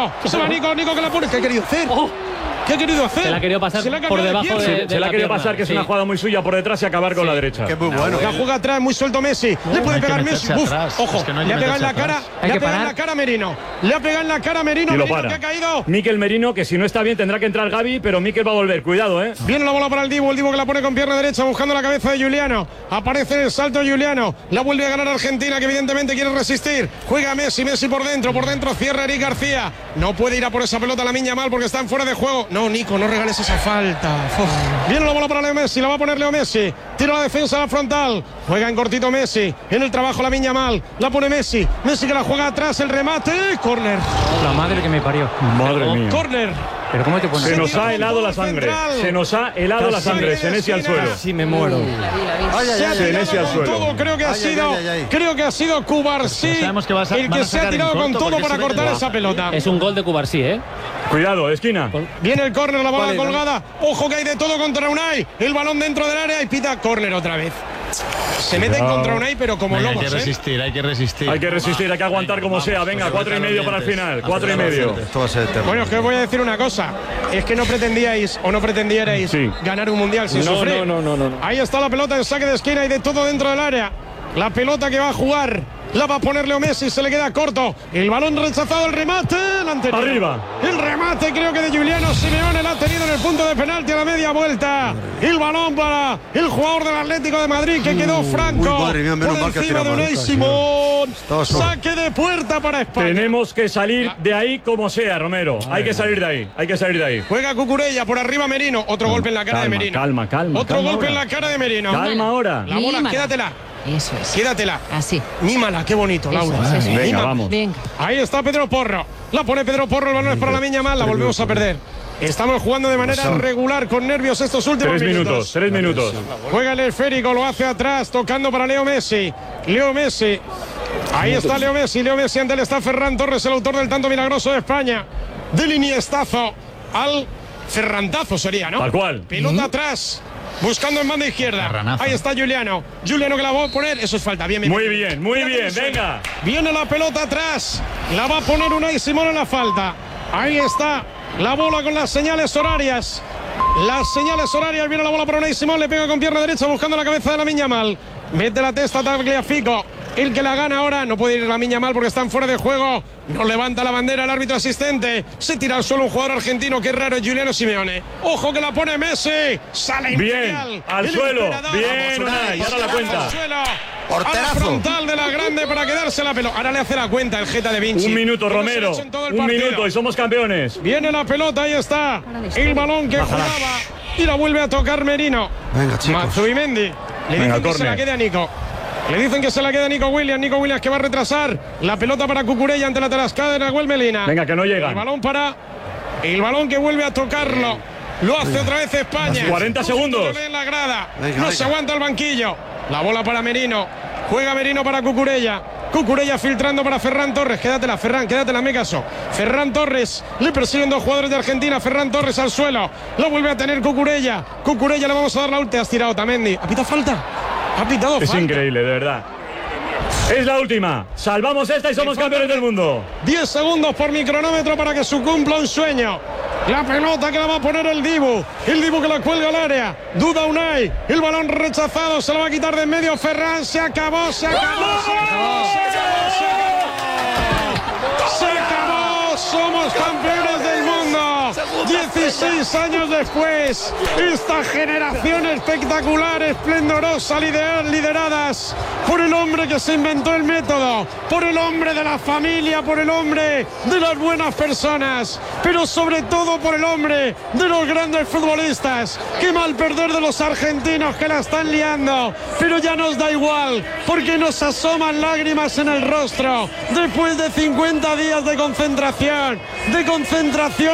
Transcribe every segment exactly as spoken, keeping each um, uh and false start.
Nico. Se va Nico, Nico que la pone. ¿Qué ha querido hacer? Oh. ¿Qué ha querido hacer? Se la ha querido pasar por debajo de, de, Se la ha querido pasar, que es sí. una jugada muy suya por detrás y acabar con sí. la derecha. Que muy bueno. La juega atrás, muy suelto Messi. No, le puede no pegar Messi. Uf, ojo, es que no le ha pegado en la cara. Le ha pegado en la cara a Merino. Le ha pegado en la cara a Merino. Y lo Merino para. que ha caído. Mikel Merino, que si no está bien tendrá que entrar Gavi, pero Mikel va a volver. Cuidado, eh. Viene la bola para el Dibu. El Dibu que la pone con pierna derecha buscando la cabeza de Giuliano. Aparece en el salto Giuliano. La vuelve a ganar Argentina, que evidentemente quiere resistir. Juega Messi, Messi por dentro. Por dentro cierra Eric García. No puede ir a por esa pelota la Lamine Yamal porque están fuera de juego. No, Nico, no regales esa falta. Uf. Viene la bola para Leo Messi, la va a poner Leo Messi. Tira la defensa a la frontal. Juega en cortito Messi. En el trabajo Lamine Yamal. La pone Messi. Messi que la juega atrás. El remate. Córner. La madre que me parió. Madre mía. Córner. ¿Pero cómo te pones? Se nos ha helado la sangre. Se nos ha helado la sangre. Senesi al suelo. Sí, me muero. Senesi al suelo. Todo, creo que ha sido, creo que ha sido Cubarsí el que se ha tirado con todo para cortar esa pelota. Es un gol de Cubarsí, ¿eh? Cuidado, esquina. Viene el córner, la bola vale, colgada. No. Ojo que hay de todo contra Unai. El balón dentro del área y pita córner otra vez. Se meten no. contra Unai, pero como lobos. Hay que resistir, ¿eh? hay que resistir. Hay que resistir, hay que aguantar como vamos, sea. Venga, cuatro y medio para el final. Cuatro y medio. Esto va a ser eterno. Bueno, es que os voy a decir una cosa. Es que no pretendíais o no pretendierais sí. ganar un mundial sin no, sufrir. No, no, no, no. Ahí está la pelota en saque de esquina y de todo dentro del área. La pelota que va a jugar. La va a poner Leo Messi, se le queda corto. El balón rechazado, el remate. El anterior. Arriba. El remate, creo que de Giuliano Simeone, la ha tenido en el punto de penalti a la media vuelta. El balón para el jugador del Atlético de Madrid, que quedó franco. Uy, madre mía, menos por encima de Unai Simón. Saque de puerta para España. Tenemos que salir de ahí como sea, Romero. Ay, hay que salir de ahí, hay que salir de ahí. Juega Cucurella, por arriba Merino. Otro calma, golpe en la cara calma, de Merino. Calma, calma. Otro calma golpe ahora. en la cara de Merino. Calma ahora. La bola, quédatela. Eso es. Quédatela. Así. Mímala, qué bonito, Laura. Eso, eso, eso. Venga, Mímala. vamos. Venga. Ahí está Pedro Porro. La pone Pedro Porro, el balón es para Lamine Yamal, la volvemos a perder. Estamos jugando de manera regular con nervios estos últimos tres minutos. minutos. Tres minutos. Juega el esférico, lo hace atrás, tocando para Leo Messi. Leo Messi. Ahí está Leo Messi. Leo Messi ante él está Ferran Torres, el autor del tanto milagroso de España. Del iniestazo al ferrantazo sería, ¿no? Tal cual. Pelota ¿Mm? atrás. Buscando en banda izquierda. Carranazo. Ahí está Giuliano. Giuliano que la va a poner. Eso es falta. Bien, bien. Muy bien, muy bien. Venga. Viene la pelota atrás. La va a poner Unai Simón en la falta. Ahí está. La bola con las señales horarias. Las señales horarias. Viene la bola para Unai Simón. Le pega con pierna derecha buscando la cabeza de Lamine Yamal. Mete la testa a Tagliafico. El que la gana ahora. No puede ir Lamine Yamal porque están fuera de juego. No levanta la bandera el árbitro asistente. Se tira al suelo un jugador argentino. Qué raro, Giuliano Simeone. Ojo que la pone Messi. Sale bien. Imperial. Al el suelo. emperador. Bien, Unai. Ahora la cuenta. A la frontal de la grande para quedarse la pelota. Ahora le hace la cuenta el Jeta de Vinci. Un minuto, Romero. Un minuto y somos campeones. Viene la pelota, ahí está. El balón que Bájala. jugaba. Y la vuelve a tocar Merino. Venga, chicos. Matsubimendi. Le Venga, dicen que corner. se la quede a Nico. Le dicen que se la queda Nico Williams. Nico Williams que va a retrasar. La pelota para Cucurella ante la tarascada de Nahuel Melina. Venga, que no llega. El balón para. El balón que vuelve a tocarlo. Lo hace otra vez España. cuarenta segundos. En la grada. Venga, no venga. se aguanta el banquillo. La bola para Merino. Juega Merino para Cucurella. Cucurella filtrando para Ferran Torres. Quédatela, Ferran, quédatela, me caso. Ferran Torres. Le persiguen dos jugadores de Argentina. Ferran Torres al suelo. Lo vuelve a tener Cucurella. Cucurella le vamos a dar la última. Has tirado Tamendi. ¿Ha pitado falta? Ha pitado Es falta. increíble, de verdad. Es la última. Salvamos esta y somos campeones del mundo. diez segundos por mi cronómetro para que se cumpla un sueño. La pelota que la va a poner el Dibu. El Dibu que la cuelga al área. Duda Unai. El balón rechazado. Se lo va a quitar de en medio Ferran. Se acabó, se acabó. Se acabó, se acabó, se acabó. Se acabó. Somos campeones del mundo. dieciséis años después. Esta generación espectacular, esplendorosa, lider- lideradas por el hombre que se inventó el método, por el hombre de la familia, por el hombre de las buenas personas, pero sobre todo por el hombre de los grandes futbolistas. Qué mal perder de los argentinos que la están liando, pero ya nos da igual, porque nos asoman lágrimas en el rostro después de cincuenta días de concentración, de concentración que han sido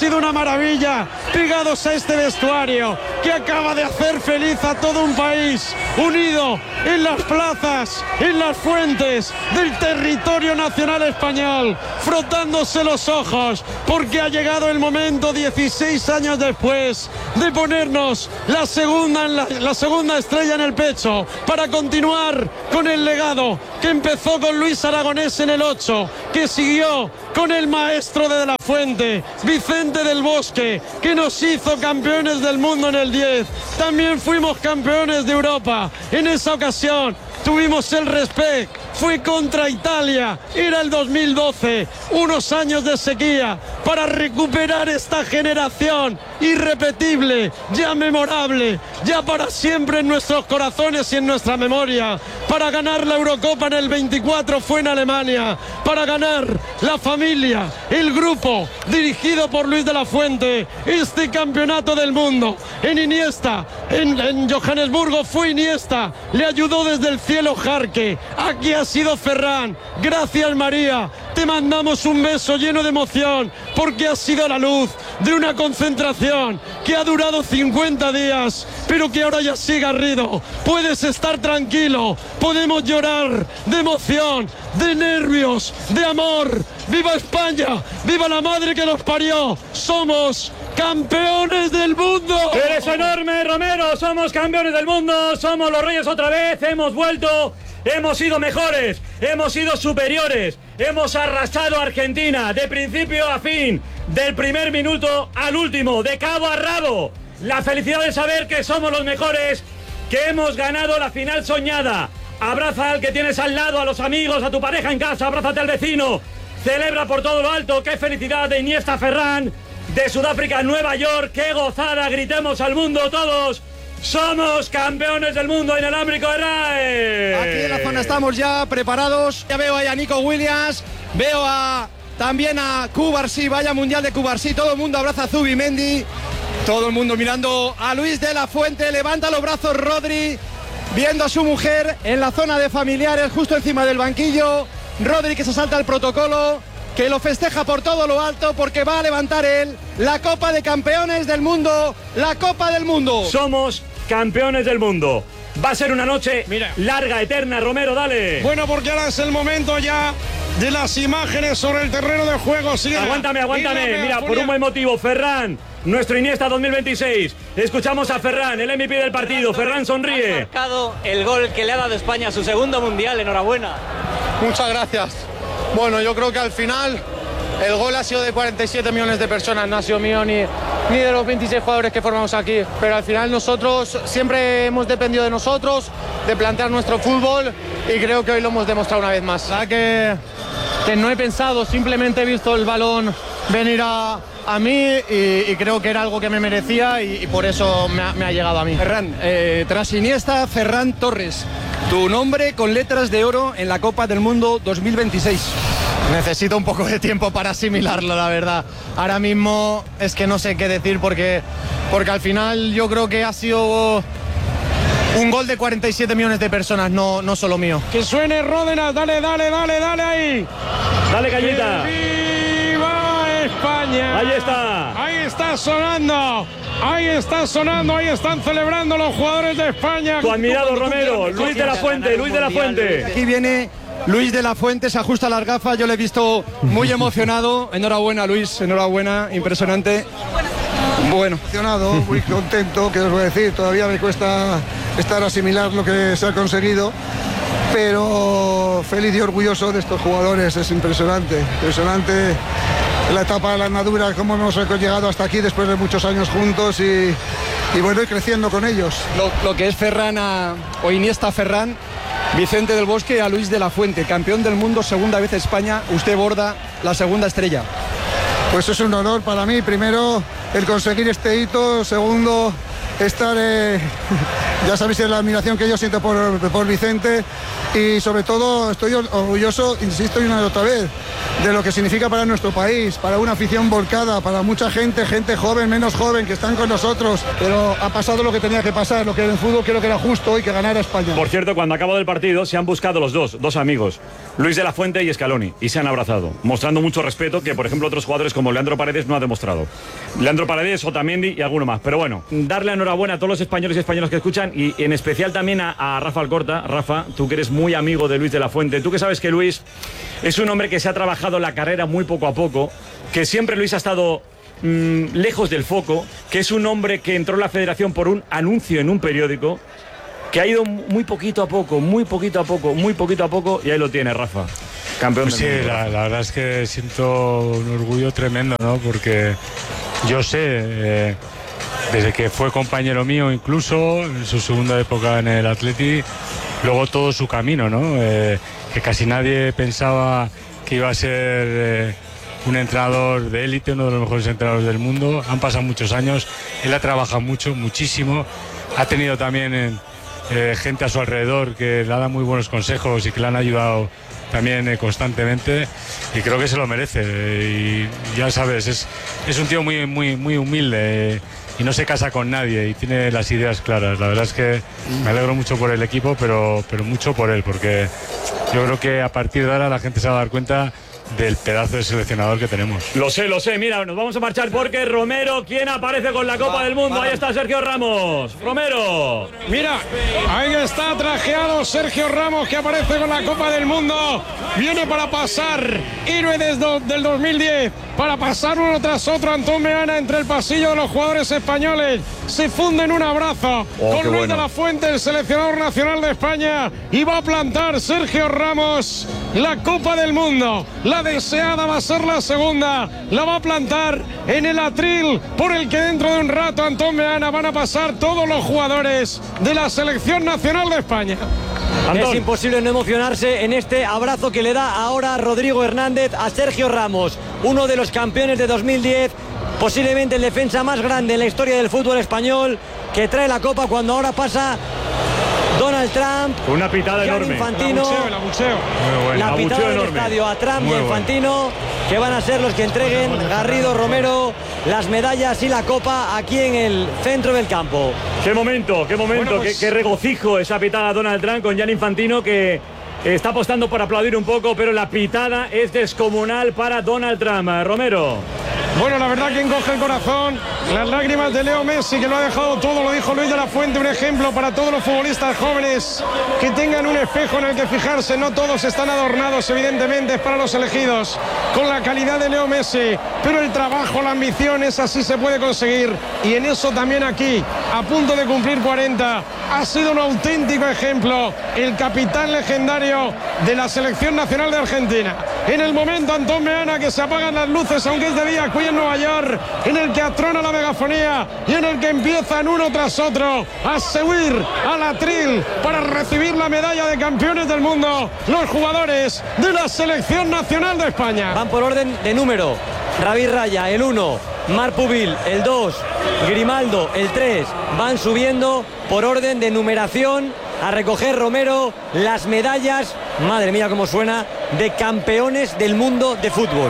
sido una maravilla, pegados a este vestuario que acaba de hacer feliz a todo un país, unido en las plazas, en las fuentes del territorio nacional español, frotándose los ojos, porque ha llegado el momento, dieciséis años después, de ponernos la segunda, la, la segunda estrella en el pecho, para continuar con el legado que empezó con Luis Aragonés en el ocho, que siguió con el maestro de, de la Fuente, Vicente del Bosque, que nos hizo campeones del mundo en el diez. También fuimos campeones de Europa. En esa ocasión tuvimos el Respect, fue contra Italia, era el dos mil doce, unos años de sequía para recuperar esta generación irrepetible, ya memorable, ya para siempre en nuestros corazones y en nuestra memoria. Para ganar la Eurocopa en el veinticuatro fue en Alemania, para ganar la familia, el grupo dirigido por Luis de la Fuente, este campeonato del mundo. En Iniesta, en, en Johannesburgo fue Iniesta, le ayudó desde el cielo Jarque, aquí ha sido Ferran. Gracias, María, te mandamos un beso lleno de emoción, porque ha sido la luz de una concentración que ha durado cincuenta días, pero que ahora ya sí, Garrido, puedes estar tranquilo, podemos llorar de emoción, de nervios, de amor. ¡Viva España! ¡Viva la madre que nos parió! ¡Somos campeones del mundo! ¡Eres enorme, Romero! ¡Somos campeones del mundo! ¡Somos los reyes otra vez! ¡Hemos vuelto! ¡Hemos sido mejores! ¡Hemos sido superiores! ¡Hemos arrasado a Argentina de principio a fin! ¡Del primer minuto al último! ¡De cabo a rabo! La felicidad de saber que somos los mejores, que hemos ganado la final soñada. Abraza al que tienes al lado, a los amigos, a tu pareja en casa, abrázate al vecino. Celebra por todo lo alto. ¡Qué felicidad de Iniesta, Ferran! De Sudáfrica, Nueva York, ¡qué gozada! Gritemos al mundo todos. ¡Somos campeones del mundo inalámbrico de R A E! Aquí en la zona estamos ya preparados. Ya veo ahí a Nico Williams, veo a también a Cubarsí, vaya mundial de Cubarsí. Todo el mundo abraza a Zubimendi. Todo el mundo mirando a Luis de la Fuente. Levanta los brazos Rodri, viendo a su mujer en la zona de familiares, justo encima del banquillo. Rodri que se salta el protocolo, que lo festeja por todo lo alto, porque va a levantar él la Copa de Campeones del Mundo, la Copa del Mundo. Somos campeones del mundo. Va a ser una noche Mira. larga, eterna. Romero, dale. Bueno, porque ahora es el momento ya de las imágenes sobre el terreno de juego. Sigue. Aguántame, aguántame. Dime, Mira, por Julián. un buen motivo. Ferran, nuestro Iniesta dos mil veintiséis. Escuchamos a Ferran, el M V P del partido. Ferran sonríe. Ha marcado el gol que le ha dado España a su segundo mundial. Enhorabuena. Muchas gracias. Bueno, yo creo que al final el gol ha sido de cuarenta y siete millones de personas, no ha sido mío ni, ni de los veintiséis jugadores que formamos aquí. Pero al final nosotros siempre hemos dependido de nosotros, de plantear nuestro fútbol, y creo que hoy lo hemos demostrado una vez más. La que, que no he pensado, simplemente he visto el balón venir a, a mí y, y creo que era algo que me merecía y, y por eso me ha, me ha llegado a mí. Ferran, eh, tras Iniesta, Ferran Torres, tu nombre con letras de oro en la Copa del Mundo dos mil veintiséis. Necesito un poco de tiempo para asimilarlo, la verdad. Ahora mismo es que no sé qué decir porque, porque al final yo creo que ha sido un gol de cuarenta y siete millones de personas, no, no solo mío. Que suene Ródenas, dale, dale, dale, dale ahí. Dale, Cañita. ¡Viva España! Ahí está. Ahí está sonando. Ahí está sonando, ahí están celebrando los jugadores de España. Tu admirado Romero, Luis de la Fuente, Luis de la Fuente. Aquí viene Luis de la Fuente, se ajusta las gafas, yo le he visto muy emocionado. Enhorabuena, Luis, enhorabuena, impresionante. Bueno, emocionado, muy contento, ¿qué os voy a decir? Todavía me cuesta estar asimilar lo que se ha conseguido, pero feliz y orgulloso de estos jugadores, es impresionante, impresionante la etapa de la andadura, cómo hemos llegado hasta aquí después de muchos años juntos y, y bueno, y creciendo con ellos. Lo, lo que es Ferran a, o Iniesta Ferran, Vicente del Bosque a Luis de la Fuente, campeón del mundo, segunda vez España, usted borda la segunda estrella. Pues es un honor para mí, primero el conseguir este hito, segundo estar, eh, ya sabéis la admiración que yo siento por, por Vicente y sobre todo estoy orgulloso, insisto y una y otra vez, de lo que significa para nuestro país, para una afición volcada, para mucha gente, gente joven, menos joven, que están con nosotros, pero ha pasado lo que tenía que pasar, lo que en el fútbol creo que era justo y que ganara España. Por cierto, cuando acabó el partido se han buscado los dos, dos amigos. Luis de la Fuente y Scaloni, y se han abrazado, mostrando mucho respeto que, por ejemplo, otros jugadores como Leandro Paredes no ha demostrado. Leandro Paredes, Otamendi y alguno más. Pero bueno, darle enhorabuena a todos los españoles y españolas que escuchan, y en especial también a, a Rafa Alcorta. Rafa, tú que eres muy amigo de Luis de la Fuente, tú que sabes que Luis es un hombre que se ha trabajado la carrera muy poco a poco, que siempre Luis ha estado mmm, lejos del foco, que es un hombre que entró en la federación por un anuncio en un periódico, que ha ido muy poquito a poco, muy poquito a poco, muy poquito a poco, y ahí lo tiene Rafa, campeón pues del sí, mundo. La, la verdad es que siento un orgullo tremendo, ¿no? Porque yo sé, eh, desde que fue compañero mío incluso, en su segunda época en el Atleti, luego todo su camino, ¿no? Eh, que casi nadie pensaba que iba a ser eh, un entrenador de élite, uno de los mejores entrenadores del mundo. Han pasado muchos años, él ha trabajado mucho, muchísimo, ha tenido también... En, Eh, gente a su alrededor que le da muy buenos consejos y que le han ayudado también eh, constantemente, y creo que se lo merece, eh, y ya sabes, es, es un tío muy, muy, muy humilde, eh, y no se casa con nadie y tiene las ideas claras. La verdad es que me alegro mucho por el equipo, pero, pero mucho por él, porque yo creo que a partir de ahora la gente se va a dar cuenta del pedazo de seleccionador que tenemos. Lo sé, lo sé, mira, nos vamos a marchar porque Romero, ¿quién aparece con la Copa va, del Mundo? Va. Ahí está Sergio Ramos. Romero. Mira, ahí está trajeado Sergio Ramos, que aparece con la Copa del Mundo. Viene para pasar, héroe desde del dos mil diez, para pasar uno tras otro. Antón Meana entre el pasillo de los jugadores españoles. Se funde en un abrazo oh, con Luis bueno. de la Fuente, el seleccionador nacional de España, y va a plantar Sergio Ramos la Copa del Mundo. La deseada va a ser la segunda. La va a plantar en el atril por el que dentro de un rato, Antón Meana, van a pasar todos los jugadores de la selección nacional de España. Antón. Es imposible no emocionarse en este abrazo que le da ahora Rodrigo Hernández a Sergio Ramos, uno de los campeones de dos mil diez, posiblemente el defensa más grande en la historia del fútbol español, que trae la Copa cuando ahora pasa Donald Trump. Una pitada enorme. Infantino. El abucheo, el abucheo. Muy bueno. La abucheo pitada del enorme. estadio a Trump Muy y a Infantino, bueno. que van a ser los que entreguen Garrido, Romero, las medallas y la Copa aquí en el centro del campo. Qué momento, qué momento, bueno, pues... qué, qué regocijo esa pitada a Donald Trump con Gianni Infantino, que está apostando por aplaudir un poco, pero la pitada es descomunal para Donald Trump. Romero. Bueno, la verdad que encoge el corazón. Las lágrimas de Leo Messi, que lo ha dejado todo, lo dijo Luis de la Fuente, un ejemplo para todos los futbolistas jóvenes que tengan un espejo en el que fijarse. No todos están adornados, evidentemente, es para los elegidos con la calidad de Leo Messi, pero el trabajo, la ambición, esa sí se puede conseguir, y en eso también aquí, a punto de cumplir cuarenta, ha sido un auténtico ejemplo el capitán legendario de la selección nacional de Argentina. En el momento, Antón Meana, que se apagan las luces, aunque es de día, aquí en Nueva York, en el que atrona la megafonía y en el que empiezan uno tras otro a subir al atril para recibir la medalla de campeones del mundo los jugadores de la selección nacional de España. Van por orden de número. David Raya, el uno, Marc Pubil, el dos, Grimaldo, el tres. Van subiendo por orden de numeración a recoger Romero las medallas, madre mía cómo suena, de campeones del mundo de fútbol.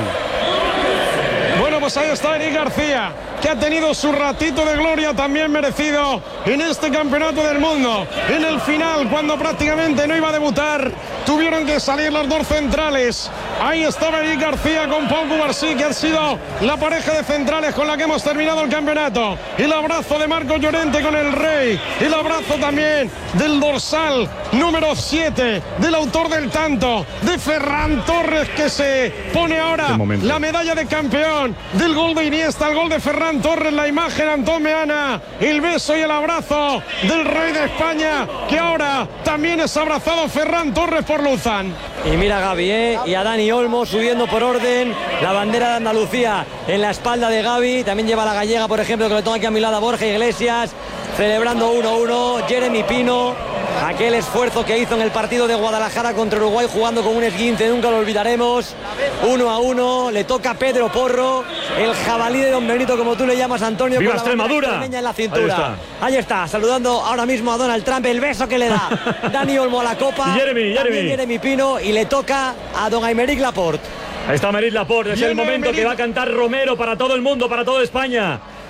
Bueno, pues ahí está Eric García, que ha tenido su ratito de gloria también merecido en este campeonato del mundo. En el final, cuando prácticamente no iba a debutar, tuvieron que salir los dos centrales. Ahí estaba Eric García con Pau Cubarsí, que han sido la pareja de centrales con la que hemos terminado el campeonato. El abrazo de Marcos Llorente con el Rey. El abrazo también del dorsal número siete, del autor del tanto, de Ferran Torres, que se pone ahora la medalla de campeón del gol de Iniesta, el gol de Ferran Torres, la imagen Antón Meana, el beso y el abrazo del Rey de España, que ahora también es abrazado Ferran Torres por Luzán. Y mira a Gavi, ¿eh? y a Dani Olmo subiendo por orden, la bandera de Andalucía en la espalda de Gavi, también lleva la gallega, por ejemplo, que lo tengo aquí a mi lado, a Borja Iglesias, celebrando uno uno, Jeremy Pino, aquel esfuerzo que hizo en el partido de Guadalajara contra Uruguay jugando con un esguince, nunca lo olvidaremos, uno a uno, le toca a Pedro Porro, el jabalí de Don Benito, como tú le llamas, Antonio, ¡viva con la Extremadura! En la cintura. Ahí está. Ahí está, saludando ahora mismo a Donald Trump, el beso que le da Dani Olmo a la copa, y Jeremy, Jeremy. Jeremy Pino, y le toca a don Aymeric Laporte. Ahí está Aymeric Laporte, es Viene el momento Aymeric. que va a cantar Romero para todo el mundo, para toda España.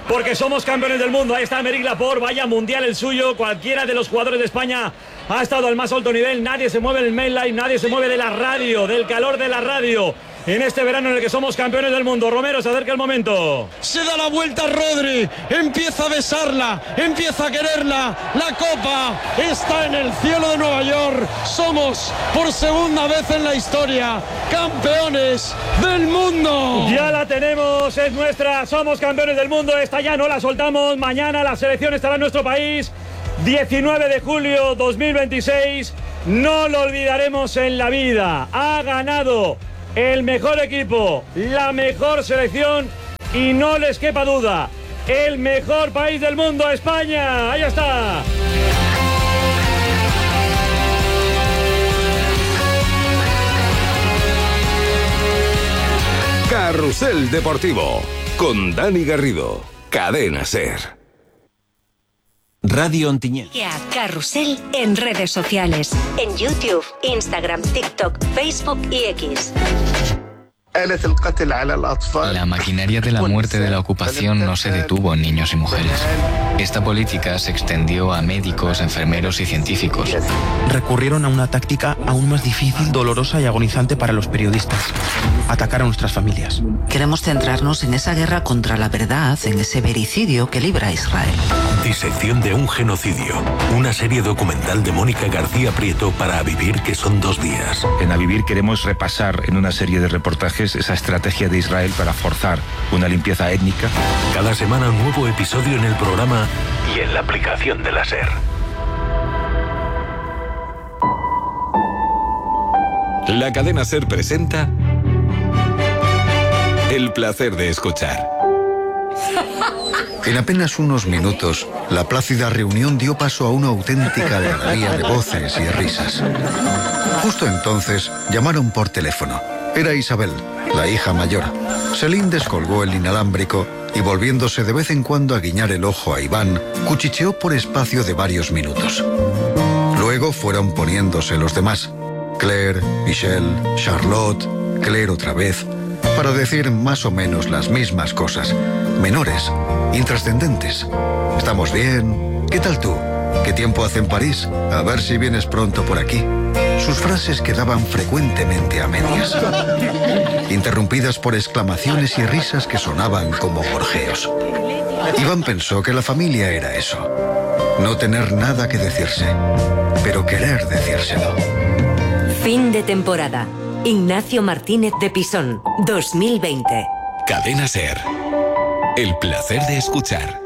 porque somos campeones del mundo. Ahí está Aymeric Laporte, vaya mundial el suyo. Cualquiera de los jugadores de España ha estado al más alto nivel. Nadie se mueve en el main line, nadie se mueve de la radio, del calor de la radio, en este verano en el que somos campeones del mundo. Romero, se acerca el momento. Se da la vuelta Rodri, empieza a besarla, empieza a quererla. La copa está en el cielo de Nueva York. Somos por segunda vez en la historia campeones del mundo. Ya la tenemos, es nuestra, somos campeones del mundo. Esta ya no la soltamos. Mañana la selección estará en nuestro país. diecinueve de julio dos mil veintiséis. No lo olvidaremos en la vida. Ha ganado el mejor equipo, la mejor selección y no les quepa duda, el mejor país del mundo, España. Ahí está. Carrusel Deportivo con Dani Garrido, Cadena SER. Radio Ontinyent. Carrusel en redes sociales, en YouTube, Instagram, TikTok, Facebook y X. La maquinaria de la muerte de la ocupación no se detuvo en niños y mujeres. Esta política se extendió a médicos, enfermeros y científicos. Recurrieron a una táctica aún más difícil, dolorosa y agonizante para los periodistas. Atacar a nuestras familias. Queremos centrarnos en esa guerra contra la verdad, en ese vericidio que libra a Israel. Disección de un genocidio. Una serie documental de Mónica García Prieto para A Vivir, que son dos días. En A Vivir queremos repasar en una serie de reportajes esa estrategia de Israel para forzar una limpieza étnica. Cada semana un nuevo episodio en el programa y en la aplicación de la SER. La cadena SER presenta El placer de escuchar. En apenas unos minutos, la plácida reunión dio paso a una auténtica galería de voces y risas. Justo entonces, llamaron por teléfono. Era Isabel, la hija mayor. Celine descolgó el inalámbrico y, volviéndose de vez en cuando a guiñar el ojo a Iván, cuchicheó por espacio de varios minutos. Luego fueron poniéndose los demás. Claire, Michelle, Charlotte, Claire otra vez, para decir más o menos las mismas cosas, menores, intrascendentes. ¿Estamos bien? ¿Qué tal tú? ¿Qué tiempo hace en París? A ver si vienes pronto por aquí. Sus frases quedaban frecuentemente a medias, interrumpidas por exclamaciones y risas que sonaban como gorjeos. Iván pensó que la familia era eso, no tener nada que decirse, pero querer decírselo. Fin de temporada. Ignacio Martínez de Pisón, dos mil veinte. Cadena SER. El placer de escuchar.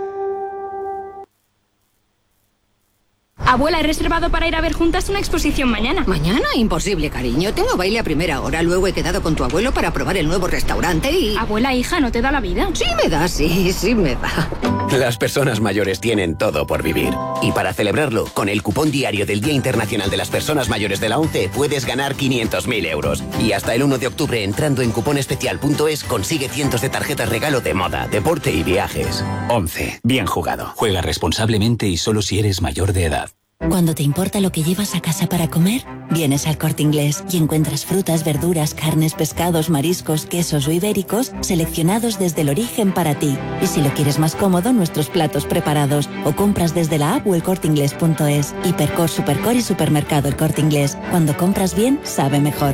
Abuela, he reservado para ir a ver juntas una exposición mañana. ¿Mañana? Imposible, cariño. Tengo baile a primera hora. Luego he quedado con tu abuelo para probar el nuevo restaurante y... Abuela, hija, ¿no te da la vida? Sí me da, sí, sí me da. Las personas mayores tienen todo por vivir. Y para celebrarlo, con el cupón diario del Día Internacional de las Personas Mayores de la ONCE, puedes ganar quinientos mil euros. Y hasta el uno de octubre, entrando en cuponespecial punto es, consigue cientos de tarjetas regalo de moda, deporte y viajes. ONCE. Bien jugado. Juega responsablemente y solo si eres mayor de edad. Cuando te importa lo que llevas a casa para comer, vienes al Corte Inglés y encuentras frutas, verduras, carnes, pescados, mariscos, quesos o ibéricos seleccionados desde el origen para ti. Y si lo quieres más cómodo, nuestros platos preparados o compras desde la app o el corte inglés punto es. Hipercor, Supercor y Supermercado El Corte Inglés. Cuando compras bien, sabe mejor.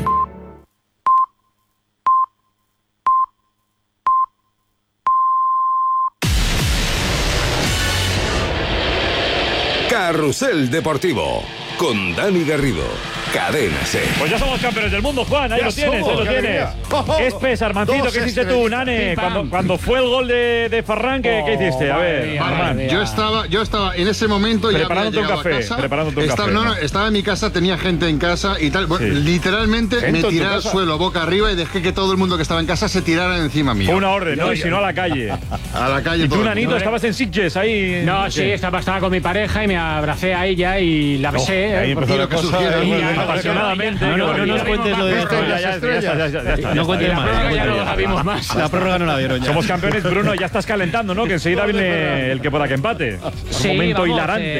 Carrusel Deportivo con Dani Garrido, Cadena SER. Pues ya somos campeones del mundo, Juan. Ahí Ya lo tienes, somos, ahí lo qué tienes. alegría. Espes, Armancito, Dos ¿qué hiciste Espes. tú, Nane? Pim, pam. Cuando, cuando fue el gol de, de Ferran, ¿qué, ¿qué hiciste? A ver, Armand. Yo estaba, yo estaba en ese momento ya Preparándote había un llegado café, a casa. preparándote un estaba, café, No, no, ¿no? estaba en mi casa, tenía gente en casa y tal. Bueno, Sí. literalmente ¿Gente me en tu tiré al casa? suelo boca arriba y dejé que todo el mundo que estaba en casa se tirara encima mío. Fue una orden, ¿no? Y si no, a la calle. A la calle ¿Y tú, todo. Nanito, estabas en Sitges ahí? No, sí, ¿Qué? estaba, estaba con mi pareja y me abracé a ella y la besé. Oh, ahí eh, empezó por la lo que cosa, surgiera. eh, Y bueno, ya, apasionadamente. No, no, no nos cuentes lo de esto. Ya, ya, ya, ya, ya, ya, ya está. No cuentes La más. prórroga Ya ya no no la vimos más. La prórroga no la vieron ya. Somos campeones, Bruno, ya estás calentando, ¿no? Que enseguida viene el que pueda que empate. Un Sí, momento vamos, hilarante. eh,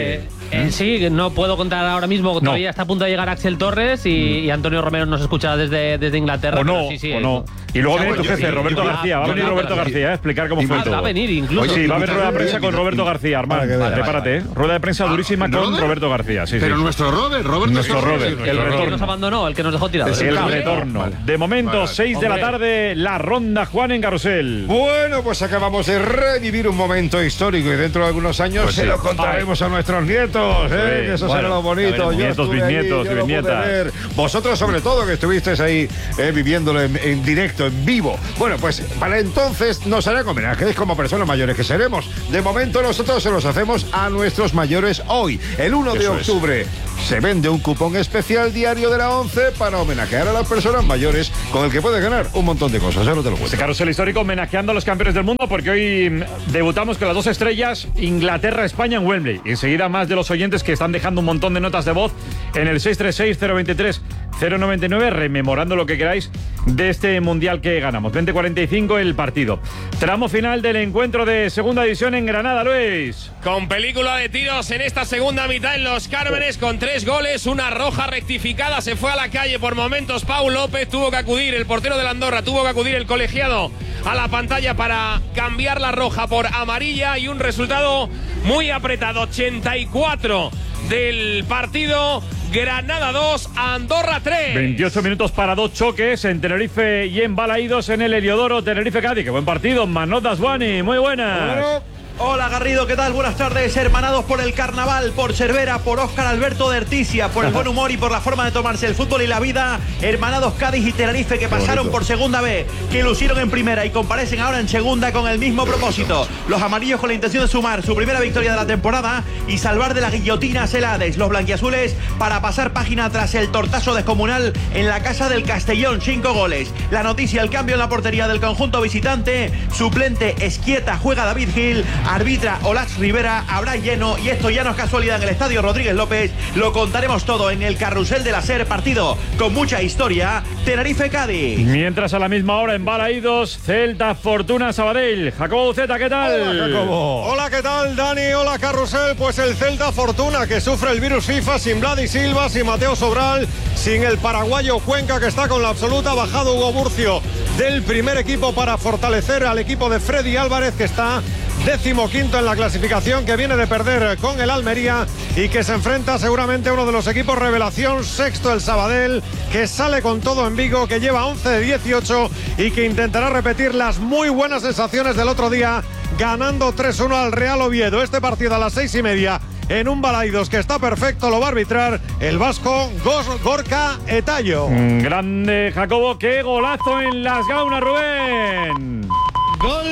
Eh, sí, no puedo contar ahora mismo. No. Todavía está a punto de llegar Axel Torres y, mm. y Antonio Romero nos escucha desde, desde Inglaterra. O no, sí, sí, o no. Y luego viene tu jefe, Roberto yo, García. Va a venir yo, Roberto yo, García a explicar cómo fue va, todo. Va a venir incluso. Sí, va a haber rueda de prensa con Roberto García, Armando. Vale, vale, prepárate, vale. ¿eh? Rueda de prensa durísima con ¿Robert? Roberto García. Sí, Pero sí. nuestro Robert, Robert. Nuestro Robert, el retorno. El que nos abandonó, el que nos dejó tirados. El retorno. Vale. De momento, vale, seis de la tarde, la ronda Juan en Carrusel. Bueno, pues acabamos de revivir un momento histórico y dentro de algunos años pues se sí. lo contaremos Ay. a nuestros nietos. ¿eh? Sí. Eso bueno, será lo bonito. Yo nietos, bisnietos y bisnietas. Vosotros, sobre todo, que estuvisteis ahí eh, viviéndolo en, en directo, en vivo. Bueno, pues para entonces nos harán homenajes como personas mayores que seremos. De momento, nosotros se los hacemos a nuestros mayores hoy. El uno de octubre es. se vende un cupón especial diario de la once para homenajear a las personas mayores, con el que puedes ganar un montón de cosas. Ya no te lo cuento. Este carrusel histórico homenajeando a los campeones del mundo, porque hoy debutamos con las dos estrellas, Inglaterra-España en Wembley. Y enseguida más de los oyentes que están dejando un montón de notas de voz en el seis tres seis, cero dos tres, cero nueve nueve, rememorando lo que queráis de este mundial que ganamos. veinte cuarenta y cinco el partido. Tramo final del encuentro de segunda división en Granada, Luis. Con película de tiros en esta segunda mitad en Los Cármenes, con tres goles, una roja rectificada, se fue a la calle por momentos Pau López, tuvo que acudir el portero de la Andorra, tuvo que acudir el colegiado a la pantalla para cambiar la roja por amarilla, y un resultado muy apretado, ochenta y cuatro del partido. Granada dos, Andorra tres. veintiocho minutos para dos choques en Tenerife y en Balaídos en el Heliodoro. Tenerife-Cádiz, qué buen partido. Manot Daswani, muy buenas. Bueno. Hola Garrido, ¿qué tal? Buenas tardes, hermanados por el carnaval, por Cervera, por Óscar Alberto de Ertisia, por el buen humor y por la forma de tomarse el fútbol y la vida. Hermanados Cádiz y Tenerife, que pasaron por segunda vez, que lucieron en primera y comparecen ahora en segunda con el mismo propósito. Los amarillos con la intención de sumar su primera victoria de la temporada y salvar de la guillotina a Celades. Los blanquiazules para pasar página tras el tortazo descomunal en la casa del Castellón, cinco goles. La noticia, el cambio en la portería del conjunto visitante. Suplente Esquieta, juega David Gil. Arbitra Olax Rivera, habrá lleno, y esto ya no es casualidad en el Estadio Rodríguez López. Lo contaremos todo en el carrusel de la SER, partido con mucha historia. Tenerife-Cádiz. Mientras a la misma hora en Balaídos, Celta Fortuna Sabadell. Jacobo Zeta, ¿qué tal? Hola, Jacobo. Hola, ¿qué tal, Dani? Hola, carrusel. Pues el Celta Fortuna, que sufre el virus FIFA sin Vladi Silva, sin Mateo Sobral, sin el paraguayo Cuenca, que está con la absoluta. Bajado Hugo Murcio del primer equipo para fortalecer al equipo de Freddy Álvarez, que está décimo quinto en la clasificación, que viene de perder con el Almería y que se enfrenta seguramente a uno de los equipos revelación, sexto el Sabadell, que sale con todo en Vigo, que lleva once de dieciocho y que intentará repetir las muy buenas sensaciones del otro día, ganando tres uno al Real Oviedo. Este partido a las seis y media en un Balaídos que está perfecto, lo va a arbitrar el vasco Gorka Etayo. Mm, grande, Jacobo, qué golazo en las Gaunas, Rubén. Gol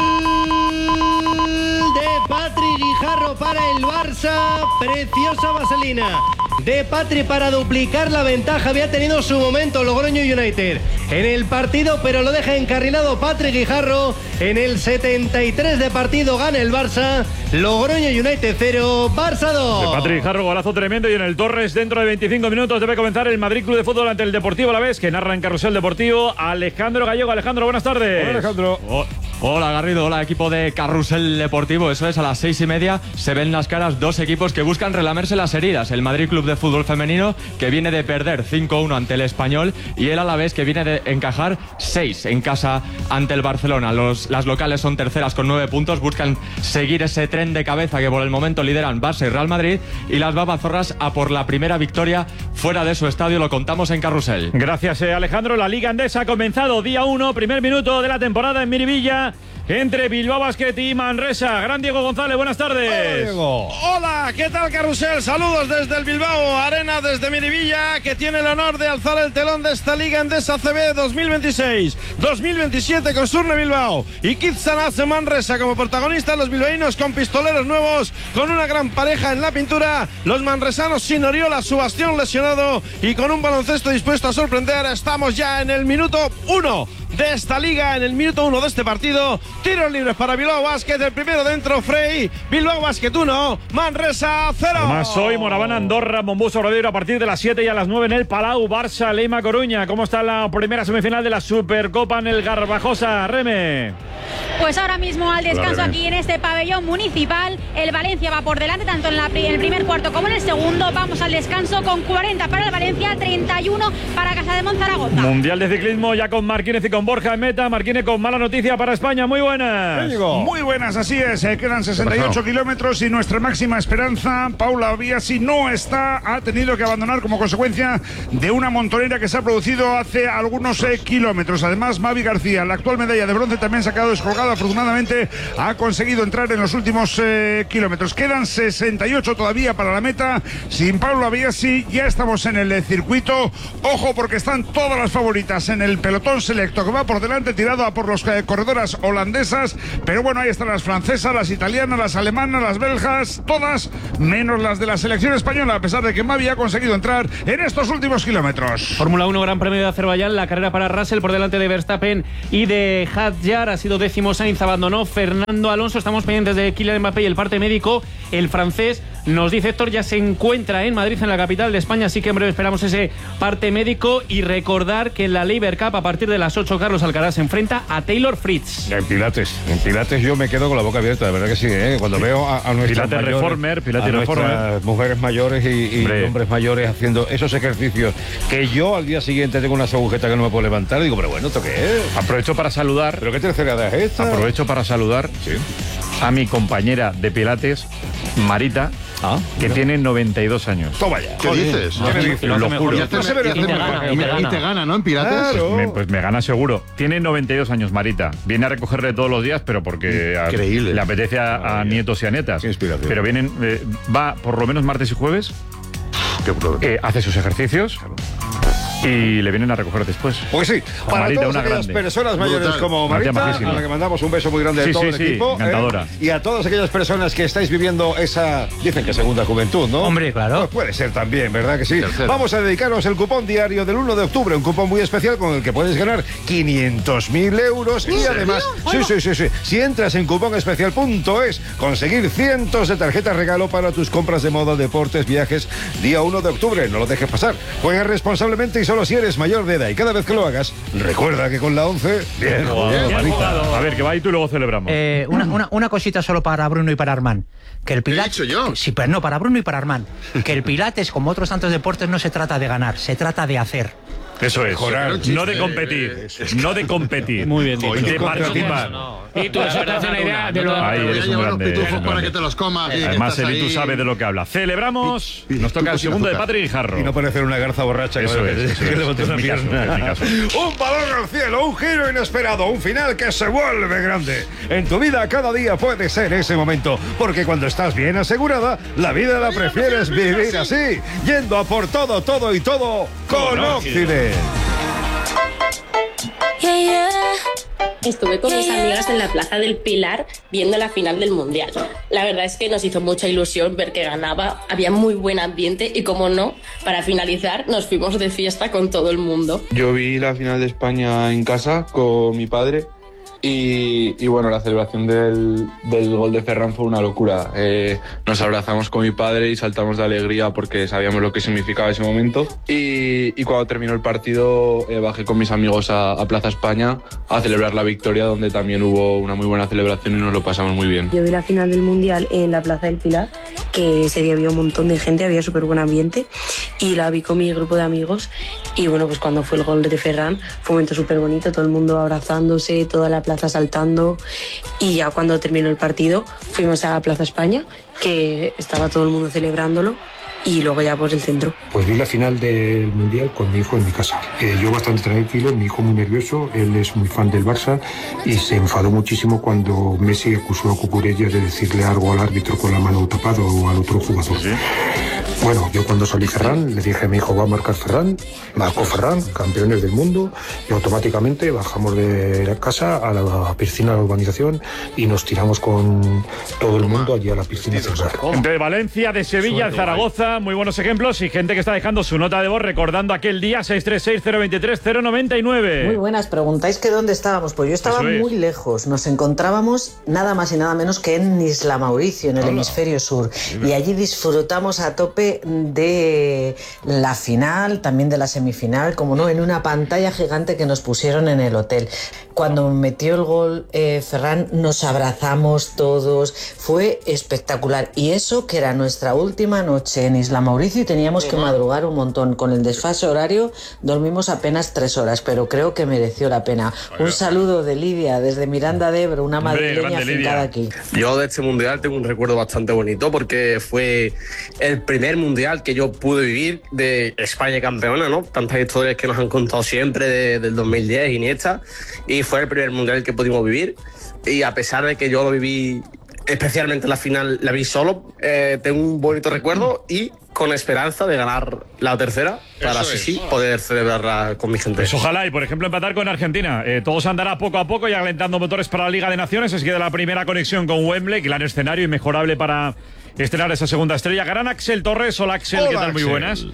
de Patri Guijarro para el Barça, preciosa vaselina de Patri para duplicar la ventaja. Había tenido su momento Logroño United en el partido, pero lo deja encarrilado Patri Guijarro. En el setenta y tres de partido gana el Barça. Logroño United cero, Barça dos. De Patri Guijarro, golazo tremendo. Y en el Torres, dentro de veinticinco minutos debe comenzar el Madrid Club de Fútbol ante el Deportivo Alavés, que narra en Carrusel Deportivo Alejandro Gallego. Alejandro, buenas tardes. Hola, Alejandro. Oh. Hola Garrido, hola equipo de Carrusel Deportivo. Eso es, a las seis y media se ven las caras dos equipos que buscan relamerse las heridas. El Madrid Club de Fútbol Femenino, que viene de perder cinco uno ante el Español, y el Alavés, que viene de encajar seis en casa ante el Barcelona. Los, las locales son terceras con nueve puntos, buscan seguir ese tren de cabeza que por el momento lideran Barça y Real Madrid, y las babazorras a por la primera victoria fuera de su estadio. Lo contamos en Carrusel. Gracias, eh, Alejandro. La Liga Endesa ha comenzado día uno, primer minuto de la temporada en Miribilla, entre Bilbao Basket y Manresa. Gran Diego González, buenas tardes. Hola, Diego. Hola, ¿qué tal, Carrusel? Saludos desde el Bilbao Arena, desde Miribilla, que tiene el honor de alzar el telón de esta Liga Endesa C B dos mil veintiséis dos mil veintisiete, con Surne Bilbao y Kizanaz Manresa como protagonistas. Los bilbaínos con pistoleros nuevos, con una gran pareja en la pintura. Los manresanos sin Oriola, su bastión lesionado, y con un baloncesto dispuesto a sorprender. Estamos ya en el minuto uno de esta liga en el minuto uno de este partido. Tiros libres para Bilbao Basket, el primero dentro Frey, Bilbao Basket uno, Manresa cero. Además hoy Moraván Andorra, Mombuso Rodero a partir de las siete y a las nueve en el Palau, Barça, Leima Coruña. ¿Cómo está la primera semifinal de la Supercopa en el Garbajosa, Reme? Pues ahora mismo al descanso Hola, aquí en este pabellón municipal, el Valencia va por delante tanto en, la, en el primer cuarto como en el segundo. Vamos al descanso con cuarenta para el Valencia, treinta y uno para Casa de Monzaragoza. Mundial de ciclismo ya con Marquínez y con Borja en meta. Marquínez con mala noticia para España, muy buenas. Muy buenas, así es, eh, quedan sesenta y ocho kilómetros y nuestra máxima esperanza, Paula Biasi, no está, ha tenido que abandonar como consecuencia de una montonera que se ha producido hace algunos eh, kilómetros. Además, Mavi García, la actual medalla de bronce, también se ha quedado descolgada, afortunadamente ha conseguido entrar en los últimos eh, kilómetros. Quedan sesenta y ocho todavía para la meta, sin Paula Biasi ya estamos en el eh, circuito. Ojo porque están todas las favoritas en el pelotón selecto que va por delante, tirado a por las eh, corredoras holandesas, pero bueno, ahí están las francesas, las italianas, las alemanas, las belgas, todas menos las de la selección española, a pesar de que Mavi ha conseguido entrar en estos últimos kilómetros. Fórmula uno, Gran Premio de Azerbaiyán, la carrera para Russell por delante de Verstappen y de Hadjar, ha sido décimo Sainz, abandonó Fernando Alonso. Estamos pendientes de Kylian Mbappé y el parte médico, el francés, nos dice Héctor, ya se encuentra en Madrid, en la capital de España, así que en breve esperamos ese parte médico. Y recordar que en la Labour Cup a partir de las ocho Carlos Alcaraz se enfrenta a Taylor Fritz. En Pilates, en Pilates yo me quedo con la boca abierta, de verdad que sí, ¿eh? Cuando veo a, a nuestras Pilates mayores, Reformer, Pilates a Reformer. nuestras mujeres mayores y, y hombres mayores haciendo esos ejercicios que yo al día siguiente tengo unas agujetas que no me puedo levantar y digo, pero bueno, ¿esto qué es? Aprovecho para saludar. ¿Pero qué tercera edad es esta? Aprovecho para saludar sí. a mi compañera de Pilates, Marita. Ah, que no. tiene noventa y dos años. Toma ya. ¿Qué Joder, dices? No, no, lo juro. Y, te, y, y, te gana, y, te gana. y te gana, ¿no? En Pilates. Claro. Pues, me, pues me gana seguro. Tiene noventa y dos años, Marita. Viene a recogerle todos los días, pero porque a, le apetece a, a nietos y a netas. Qué inspiración. Pero vienen, eh, va por lo menos martes y jueves. Eh, hace sus ejercicios. Y le vienen a recoger después. Pues sí, para Marita, todas una aquellas grande. personas mayores Brutal. como Marita, a la que mandamos un beso muy grande de sí, todo sí, el sí, equipo. encantadora. ¿eh? Y a todas aquellas personas que estáis viviendo esa, dicen que segunda juventud, ¿no? Hombre, claro. Pues puede ser también, ¿verdad que sí? Tercero. Vamos a dedicaros el cupón diario del uno de octubre, un cupón muy especial con el que puedes ganar quinientos mil euros. Y además, sí, sí, sí, sí, si entras en cuponespecial punto es, conseguir cientos de tarjetas regalo para tus compras de moda, deportes, viajes, día uno de octubre. No lo dejes pasar. Juega responsablemente y solo si eres mayor de edad. Y cada vez que lo hagas, recuerda que con la once, bien jugado, Marita. A ver, que va y tú y luego celebramos. Eh, una, una, una cosita solo para Bruno y para Armand. Que el Pilates, ¿Qué he dicho yo? Sí, pero no, para Bruno y para Armand. Que el Pilates, como otros tantos deportes, no se trata de ganar, se trata de hacer. Eso es, Mejorar, no de competir, no de competir. Muy bien, de dicho. participar. Y tú eso te hace una idea de lo Ahí eres un grande. Pitufos eres un para grande. que te los comas. y Además, estás el Itu ahí. sabe de lo que habla. Celebramos, nos toca el sin segundo de azúcar. Patrick Jarro. Y no parecer una garza borracha que, Eso va a- es, eso que es. levanta Es una mi caso, pierna. es mi caso. Un balón al cielo, un giro inesperado, un final que se vuelve grande. En tu vida cada día puede ser ese momento, porque cuando estás bien asegurada, la vida la prefieres vivir así, yendo a por todo, todo y todo con Occident. Estuve con mis amigas en la Plaza del Pilar viendo la final del Mundial. La verdad es que nos hizo mucha ilusión ver que ganaba, había muy buen ambiente y, como no, para finalizar nos fuimos de fiesta con todo el mundo. Yo vi la final de España en casa con mi padre y, y bueno, la celebración del, del gol de Ferran fue una locura. Eh, nos abrazamos con mi padre y saltamos de alegría porque sabíamos lo que significaba ese momento. Y, y cuando terminó el partido eh, bajé con mis amigos a, a Plaza España a celebrar la victoria, donde también hubo una muy buena celebración y nos lo pasamos muy bien. Yo vi la final del Mundial en la Plaza del Pilar, que ese día había un montón de gente, había súper buen ambiente, y la vi con mi grupo de amigos. Y bueno, pues cuando fue el gol de Ferran fue un momento súper bonito, todo el mundo abrazándose, toda la plaza saltando. Y ya cuando terminó el partido fuimos a la Plaza España, que estaba todo el mundo celebrándolo, y luego ya por el centro. Pues vi la final del Mundial con mi hijo en mi casa. Eh, yo bastante tranquilo, mi hijo muy nervioso, él es muy fan del Barça y se enfadó muchísimo cuando Messi acusó a Cucurella de decirle algo al árbitro con la mano tapada o al otro jugador. ¿Sí? Bueno, yo cuando salí Ferran, le dije a mi hijo, va a marcar Ferran, marcó Ferran, campeones del mundo, y automáticamente bajamos de la casa a la piscina de la urbanización y nos tiramos con todo el mundo allí a la piscina central. De Valencia, de Sevilla, de Zaragoza. WhatsApp, muy buenos ejemplos y gente que está dejando su nota de voz recordando aquel día seis tres seis, cero dos tres, cero nueve nueve. Muy buenas, preguntáis que dónde estábamos. Pues yo estaba muy lejos. Nos encontrábamos nada más y nada menos que en Isla Mauricio, en el Hola. hemisferio sur. Y allí disfrutamos a tope de la final, también de la semifinal, como no, en una pantalla gigante que nos pusieron en el hotel. Cuando metió el gol eh, Ferran, nos abrazamos todos. Fue espectacular. Y eso que era nuestra última noche en Isla Mauricio y teníamos que madrugar un montón. Con el desfase horario dormimos apenas tres horas, pero creo que mereció la pena. Un saludo de Lidia desde Miranda de Ebro, una madrileña afincada aquí. Yo de este mundial tengo un recuerdo bastante bonito porque fue el primer mundial que yo pude vivir de España campeona, ¿no? Tantas historias que nos han contado siempre de, del dos mil diez, Iniesta, y fue el primer mundial que pudimos vivir. Y a pesar de que yo lo viví, especialmente la final, la vi solo, eh, tengo un bonito recuerdo y con esperanza de ganar la tercera para así sí poder celebrarla con mi gente. Pues ojalá y, por ejemplo, empatar con Argentina. Eh, todo se andará poco a poco y alentando motores para la Liga de Naciones. Es que de la primera conexión con Wembley, gran escenario inmejorable para estrenar esa segunda estrella. Gran Axel Torres. Hola, Axel. Hola, ¿qué tal? Axel. Muy buenas.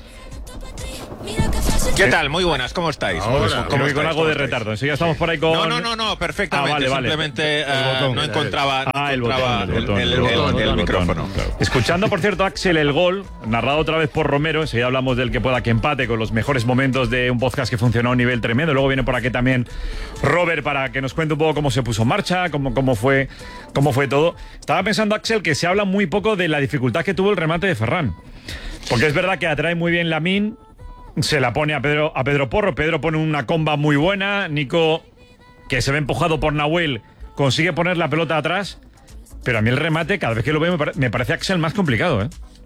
¿Qué tal? Muy buenas, ¿cómo estáis? Ahora, ¿Cómo, cómo estáis? Con algo de retardo. Enseguida estamos por ahí con... No, no, no, no perfectamente. Ah, vale, vale. Simplemente el botón, uh, no encontraba, ah, no el, encontraba botón, el, botón, el, el, el, botón, el, el, el micrófono. Claro. Escuchando, por cierto, Axel, el gol, narrado otra vez por Romero. Enseguida hablamos del que pueda que empate con los mejores momentos de un podcast que funcionó a un nivel tremendo. Luego viene por aquí también Robert para que nos cuente un poco cómo se puso en marcha, cómo, cómo, fue, cómo fue todo. Estaba pensando, Axel, que se habla muy poco de la dificultad que tuvo el remate de Ferran. Porque es verdad que atrae muy bien Lamine. Se la pone a Pedro, a Pedro Porro. Pedro pone una comba muy buena. Nico, que se ve empujado por Nahuel, consigue poner la pelota atrás. Pero a mí el remate, cada vez que lo veo, me, pare, me parece Axel más complicado, ¿eh?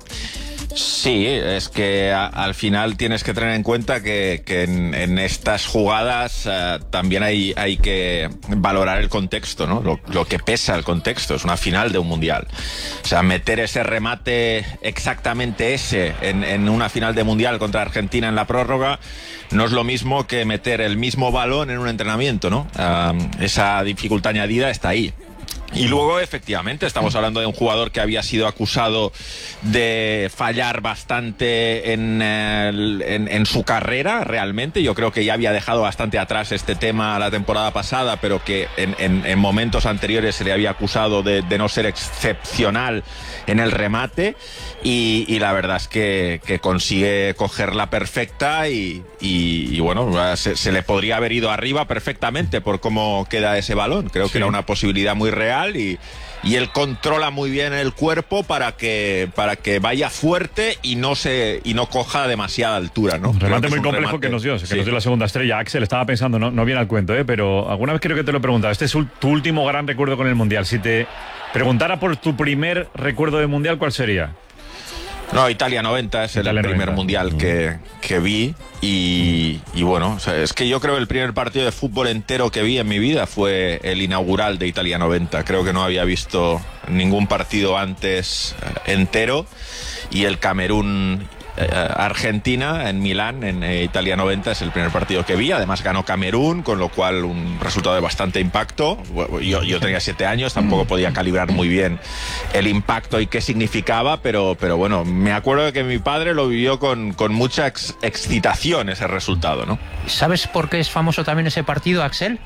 Sí, es que a, al final tienes que tener en cuenta que, que en, en estas jugadas uh, también hay, hay que valorar el contexto, ¿no? Lo, lo que pesa el contexto, es una final de un mundial. O sea, meter ese remate exactamente ese en, en una final de mundial contra Argentina en la prórroga no es lo mismo que meter el mismo balón en un entrenamiento, ¿no? Uh, esa dificultad añadida está ahí. Y luego, efectivamente, estamos hablando de un jugador que había sido acusado de fallar bastante en, el, en, en su carrera, realmente. Yo creo que ya había dejado bastante atrás este tema la temporada pasada, pero que en, en, en momentos anteriores se le había acusado de, de no ser excepcional en el remate. Y, y la verdad es que, que consigue cogerla perfecta y, y, y bueno, se, se le podría haber ido arriba perfectamente por cómo queda ese balón. Creo sí. que era una posibilidad muy real y, y él controla muy bien el cuerpo para que para que vaya fuerte y no se y no coja demasiada altura, ¿no? Un remate muy un complejo remate, que nos dio, que sí. nos dio la segunda estrella. Axel, estaba pensando, no, no viene al cuento, ¿eh? Pero alguna vez creo que te lo he preguntado. Este es tu último gran recuerdo con el Mundial. Si te preguntara por tu primer recuerdo de Mundial, ¿cuál sería? No, Italia noventa es Italia el primer noventa. Mundial que, que vi y, y bueno, o sea, es que yo creo que el primer partido de fútbol entero que vi en mi vida fue el inaugural de Italia noventa. Creo que no había visto ningún partido antes eh, entero y el Camerún eh, Argentina en Milán, en eh, Italia noventa, es el primer partido que vi. Además ganó Camerún, con lo cual un resultado de bastante impacto. Yo, yo tenía siete años, tampoco podía calibrar muy bien el impacto y qué significaba, pero, pero bueno, me acuerdo de que mi padre lo vivió con, con mucha ex excitación ese resultado, ¿no? ¿Sabes por qué es famoso también ese partido, Axel?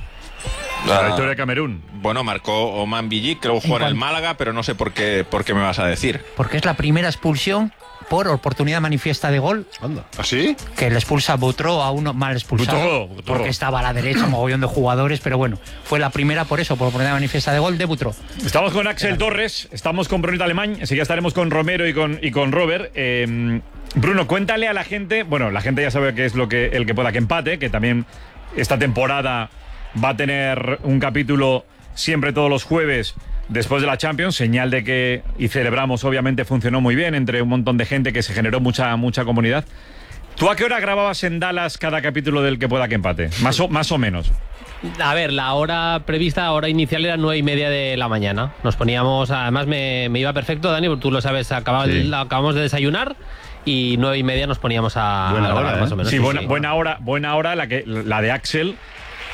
La victoria de Camerún. Bueno, marcó Oman Billik, creo que jugó en el Málaga, pero no sé por qué, por qué me vas a decir. Porque es la primera expulsión por oportunidad manifiesta de gol. Anda. ¿Así? Que le expulsa Butró a uno mal expulsado. Butró, Butró. Porque estaba a la derecha, mogollón de jugadores, pero bueno, fue la primera por eso, por oportunidad manifiesta de gol de Butró. Estamos con Axel Torres, estamos con Brunito Alemán, enseguida estaremos con Romero y con, y con Robert. Eh, Bruno, cuéntale a la gente, bueno, la gente ya sabe que es lo que el que pueda que empate, que también esta temporada va a tener un capítulo siempre todos los jueves después de la Champions, señal de que, y celebramos, obviamente funcionó muy bien entre un montón de gente, que se generó mucha, mucha comunidad. ¿Tú a qué hora grababas en Dallas cada capítulo del que pueda que empate? Más o, más o menos. A ver, la hora prevista, la hora inicial era nueve y media de la mañana. Nos poníamos, además me, me iba perfecto, Dani, porque tú lo sabes, acababa, sí. acabamos de desayunar y nueve y media nos poníamos a, buena a grabar, hora, ¿eh? más o menos. Sí, sí, buena, sí. buena hora, buena hora la, que, la de Axel.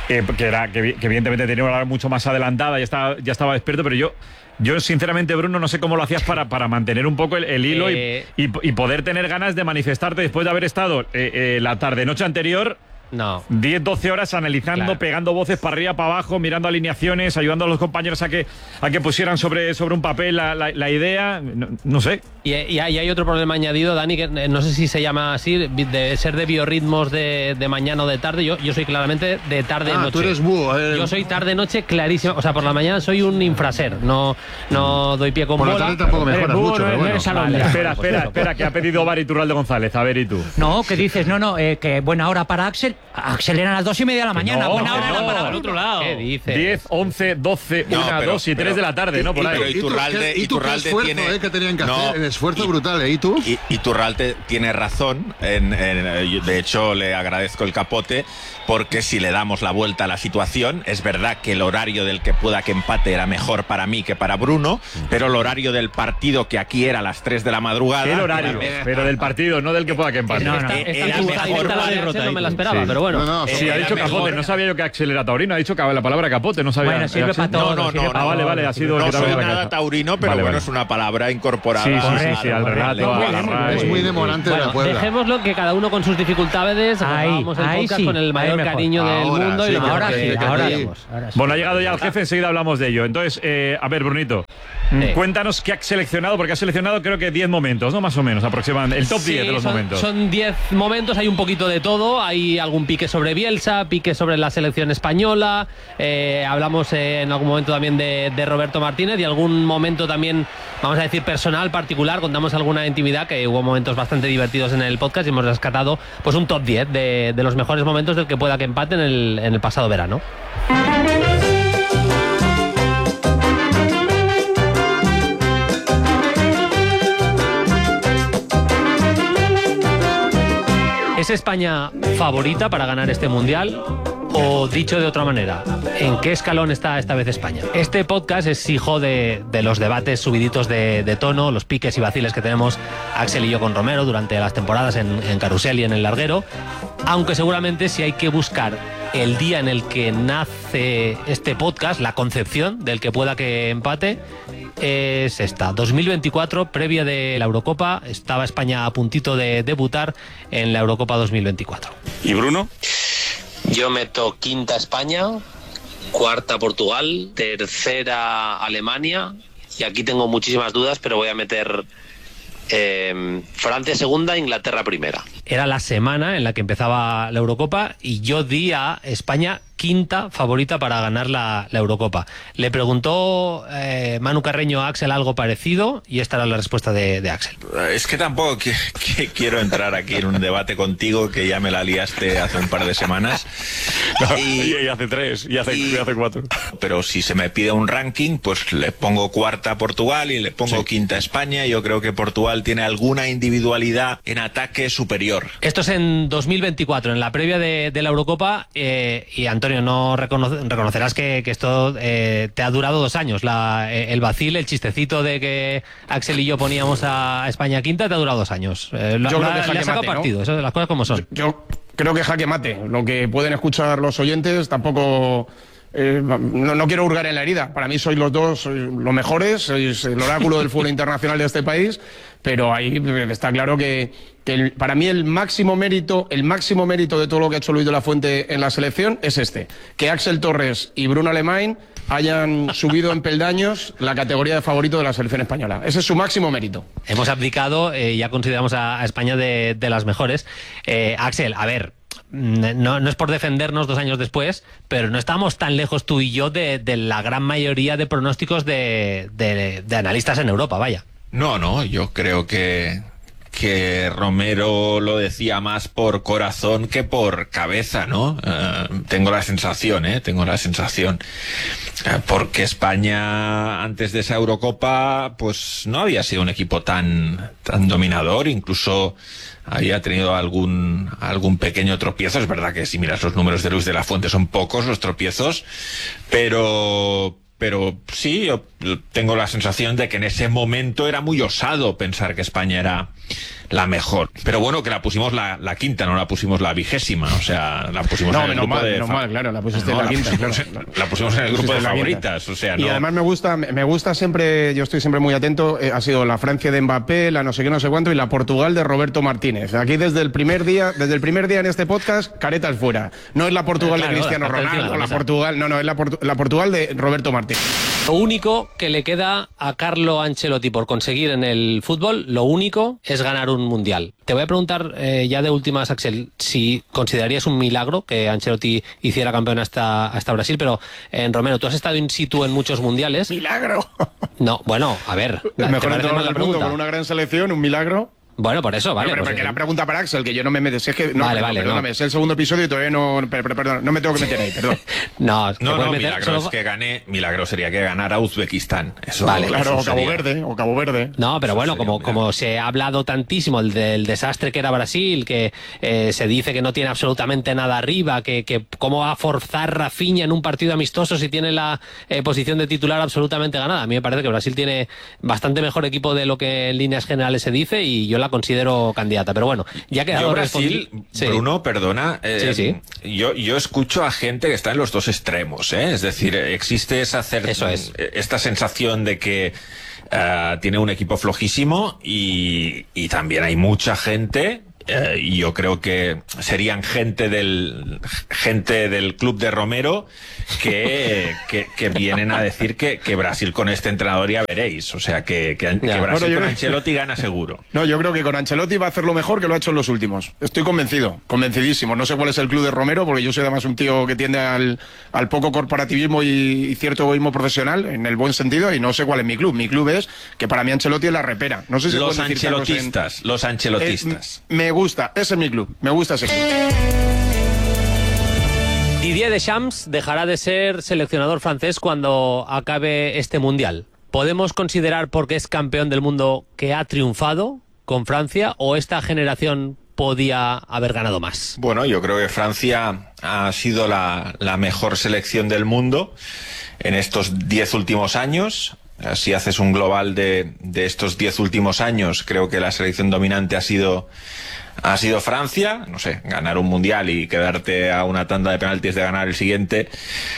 eh, que, era, que, que evidentemente tenía una hora mucho más adelantada, ya estaba, ya estaba despierto, pero yo... Yo, sinceramente, Bruno, no sé cómo lo hacías para, para mantener un poco el, el hilo eh... y, y, y poder tener ganas de manifestarte después de haber estado eh, eh, la tarde-noche anterior. No. diez, doce horas analizando, claro. pegando voces para arriba, para abajo, mirando alineaciones, ayudando a los compañeros a que, a que pusieran sobre, sobre un papel la, la, la idea. No, no sé. Y, y, hay, y hay otro problema añadido, Dani, que no sé si se llama así, de ser de biorritmos de, de mañana o de tarde. Yo, yo soy claramente de tarde-noche. Ah, tú eres búho. Eh. Yo soy tarde-noche clarísimo. O sea, por la mañana soy un infraser. No, no doy pie con por bola. Por la tarde tampoco mejoras mucho, no, pero bueno. Vale, espera, espera, espera, que ha pedido Bar Iturralde González. A ver, ¿y tú? No, ¿qué dices? No, no, eh, que buena hora para Axel. Axel era a las dos y media de la mañana. No, buena no, hora no, era para al otro lado. ¿Qué dices? diez, once, doce, No, una, pero- dos y tres pero- de la tarde, ¿no? Por ahí. Pero Iturralde, ¿Y tú qué Iturralde esfuerzo tiene... eh, que tenían que No, hacer? El esfuerzo brutal, ¿eh? ¿Y tú? Y, Iturralde tiene razón, en, en- de hecho le agradezco el capote, porque si le damos la vuelta a la situación, es verdad que el horario del que pueda que empate era mejor para mí que para Bruno, pero el horario del partido, que aquí era a las tres de la madrugada... El horario, era- pero del partido, no del que pueda que empate. No, no, Era esta mejor esta la para- derrota, no me la esperaba, Sí. pero bueno. No, no, Sí, ha Era dicho mejor- capote, no sabía yo que Axel era taurino, ha dicho la palabra capote, no sabía. Bueno, sirve Axel. para todo. No, no, sirve no, para Ah, vale, todo. vale, ha sido No que te ha soy venido a la nada cabeza. taurino, pero Vale, bueno, vale. es una palabra incorporada. Sí, sí, sí, al- sí, al al relato, a la lenguaje. RAE. Es muy demorante de la Bueno, Puebla. dejémoslo que cada uno con sus dificultades, Ahí, hagamos el ahí podcast sí, con el ahí mayor mejor. cariño del Ahora, mundo y sí, lo mejor Ahora que- sí, que- ahora que- sí. ahora sí. Bueno, ha llegado ya el jefe, enseguida hablamos de ello. Entonces, eh, a ver, Brunito, Sí. cuéntanos qué has seleccionado, porque has seleccionado creo que diez momentos, ¿no? Más o menos, aproximadamente. El top Sí, diez de los son, momentos. Son diez momentos, hay un poquito de todo. Hay algún pique sobre Bielsa, pique sobre la selección española. eh, hablamos eh, en algún momento también de, de Roberto Martínez y algún momento también, vamos a decir, personal, particular. Contamos alguna intimidad, que hubo momentos bastante divertidos en el podcast y hemos rescatado pues un top diez de, de los mejores momentos del que pueda que empate en el, en el pasado verano. ¿Es España favorita para ganar este mundial? O dicho de otra manera, ¿en qué escalón está esta vez España? Este podcast es hijo de, de los debates subiditos de, de tono, los piques y vaciles que tenemos Axel y yo con Romero durante las temporadas en, en Carrusel y en El Larguero. Aunque seguramente si hay que buscar el día en el que nace este podcast, la concepción del que pueda que empate, es esta. dos mil veinticuatro, previa de la Eurocopa, estaba España a puntito de debutar en la Eurocopa dos mil veinticuatro. ¿Y Bruno? Yo meto quinta España, cuarta Portugal, tercera Alemania y aquí tengo muchísimas dudas, pero voy a meter eh, Francia segunda, Inglaterra primera. Era la semana en la que empezaba la Eurocopa y yo di a España quinta favorita para ganar la, la Eurocopa. Le preguntó eh, Manu Carreño a Axel algo parecido y esta era la respuesta de, de Axel. Es que tampoco que, que quiero entrar aquí en un debate contigo, que ya me la liaste hace un par de semanas. No, y, y hace tres, y hace, y, y hace cuatro. Pero si se me pide un ranking, pues le pongo cuarta a Portugal y le pongo sí. quinta a España. Yo creo que Portugal tiene alguna individualidad en ataque superior. Esto es en dos mil veinticuatro, en la previa de, de la Eurocopa, eh, y Antonio, no reconoce, reconocerás que, que esto eh, te ha durado dos años. La, eh, el vacil, el chistecito de que Axel y yo poníamos a España quinta, te ha durado dos años. Eh, yo la, creo que le ha sacado mate, partido, ¿no? eso, las cosas como son. Yo, yo creo que jaque mate. Lo que pueden escuchar los oyentes tampoco... Eh, no, no quiero hurgar en la herida. Para mí sois los dos sois los mejores, sois el oráculo del fútbol internacional de este país, pero ahí está claro que, que el, para mí el máximo mérito, el máximo mérito de todo lo que ha hecho Luis de la Fuente en la selección es este, que Axel Torres y Bruno Alemany hayan subido en peldaños la categoría de favorito de la selección española. Ese es su máximo mérito. Hemos abdicado, eh, ya consideramos a, a España de, de las mejores. Eh, Axel, a ver, No, no es por defendernos dos años después, pero no estamos tan lejos tú y yo de, de la gran mayoría de pronósticos de, de, de analistas en Europa, vaya. No, no, yo creo que, que Romero lo decía más por corazón que por cabeza, ¿no? Uh, tengo la sensación, ¿eh? Tengo la sensación. Uh, porque España, antes de esa Eurocopa, pues no había sido un equipo tan, tan dominador, incluso había tenido algún algún pequeño tropiezo. Es verdad que si miras los números de Luis de la Fuente son pocos los tropiezos, pero... pero sí, yo tengo la sensación de que en ese momento era muy osado pensar que España era la mejor. Pero bueno, que la pusimos la, la quinta, no la pusimos la vigésima. O sea, la pusimos no, en el menos grupo mal, de... menos mal, claro, la pusiste no, en la, la quinta. Pusimos, Claro. La pusimos en el grupo de favoritas. O sea, no... Y además me gusta, me gusta siempre, yo estoy siempre muy atento, eh, ha sido la Francia de Mbappé, la no sé qué, no sé cuánto, y la Portugal de Roberto Martínez. Aquí desde el primer día, desde el primer día en este podcast, caretas fuera. No es la Portugal claro, de Cristiano Ronaldo, o la Portugal, no, no, es la, Portu la Portugal de Roberto Martínez. Lo único que le queda a Carlo Ancelotti por conseguir en el fútbol, lo único es ganar un mundial. Te voy a preguntar eh, ya de últimas, Axel, si considerarías un milagro que Ancelotti hiciera campeón hasta, hasta Brasil, pero en eh, Romero, tú has estado in situ en muchos mundiales. ¡Milagro! No, bueno, a ver. El mejor entrenador la del mundo con una gran selección, un milagro. Bueno, por eso, vale. No, pero pues, porque la pregunta para Axel, que yo no me meto. Si es que, no, vale, perdón, vale, perdóname, no. es el segundo episodio y todavía no. Pero, perdón, no me tengo que meter ahí, perdón. no, no, no, meter, milagro solo... es que gane, milagro sería que ganara Uzbekistán. Eso, vale, claro, eso o Cabo sería. Verde, o Cabo Verde. No, pero eso bueno, como, como se ha hablado tantísimo el del desastre que era Brasil, que eh, se dice que no tiene absolutamente nada arriba, que, que cómo va a forzar Rafinha en un partido amistoso si tiene la eh, posición de titular absolutamente ganada. A mí me parece que Brasil tiene bastante mejor equipo de lo que en líneas generales se dice y yo la considero candidata, pero bueno, ya ha quedado yo Brasil, sí. Bruno, perdona, eh, sí, sí. Yo, yo escucho a gente que está en los dos extremos, ¿eh? Es decir, existe esa cer- Eso es. esta sensación de que uh, tiene un equipo flojísimo y, y también hay mucha gente. Eh, y yo creo que serían gente del gente del club de Romero que, que, que vienen a decir que, que Brasil con este entrenador ya veréis, o sea que, que, que Brasil bueno, yo con creo... Ancelotti gana seguro. No, yo creo que con Ancelotti va a hacer lo mejor que lo ha hecho en los últimos. Estoy convencido, convencidísimo. No sé cuál es el club de Romero, porque yo soy además un tío que tiende al, al poco corporativismo y, y cierto egoísmo profesional, en el buen sentido, y no sé cuál es mi club. Mi club es que para mí Ancelotti es la repera. No sé si los puedes decir, Carlos, ancelotistas, en... los ancelotistas. Eh, me gusta, ese es mi club, me gusta ese club. Didier Deschamps dejará de ser seleccionador francés cuando acabe este mundial. ¿Podemos considerar, porque es campeón del mundo, que ha triunfado con Francia o esta generación podía haber ganado más? Bueno, yo creo que Francia ha sido la, la mejor selección del mundo en estos diez últimos años. Si haces un global de, de estos diez últimos años, creo que la selección dominante ha sido... Ha sido Francia, no sé, ganar un mundial y quedarte a una tanda de penaltis de ganar el siguiente.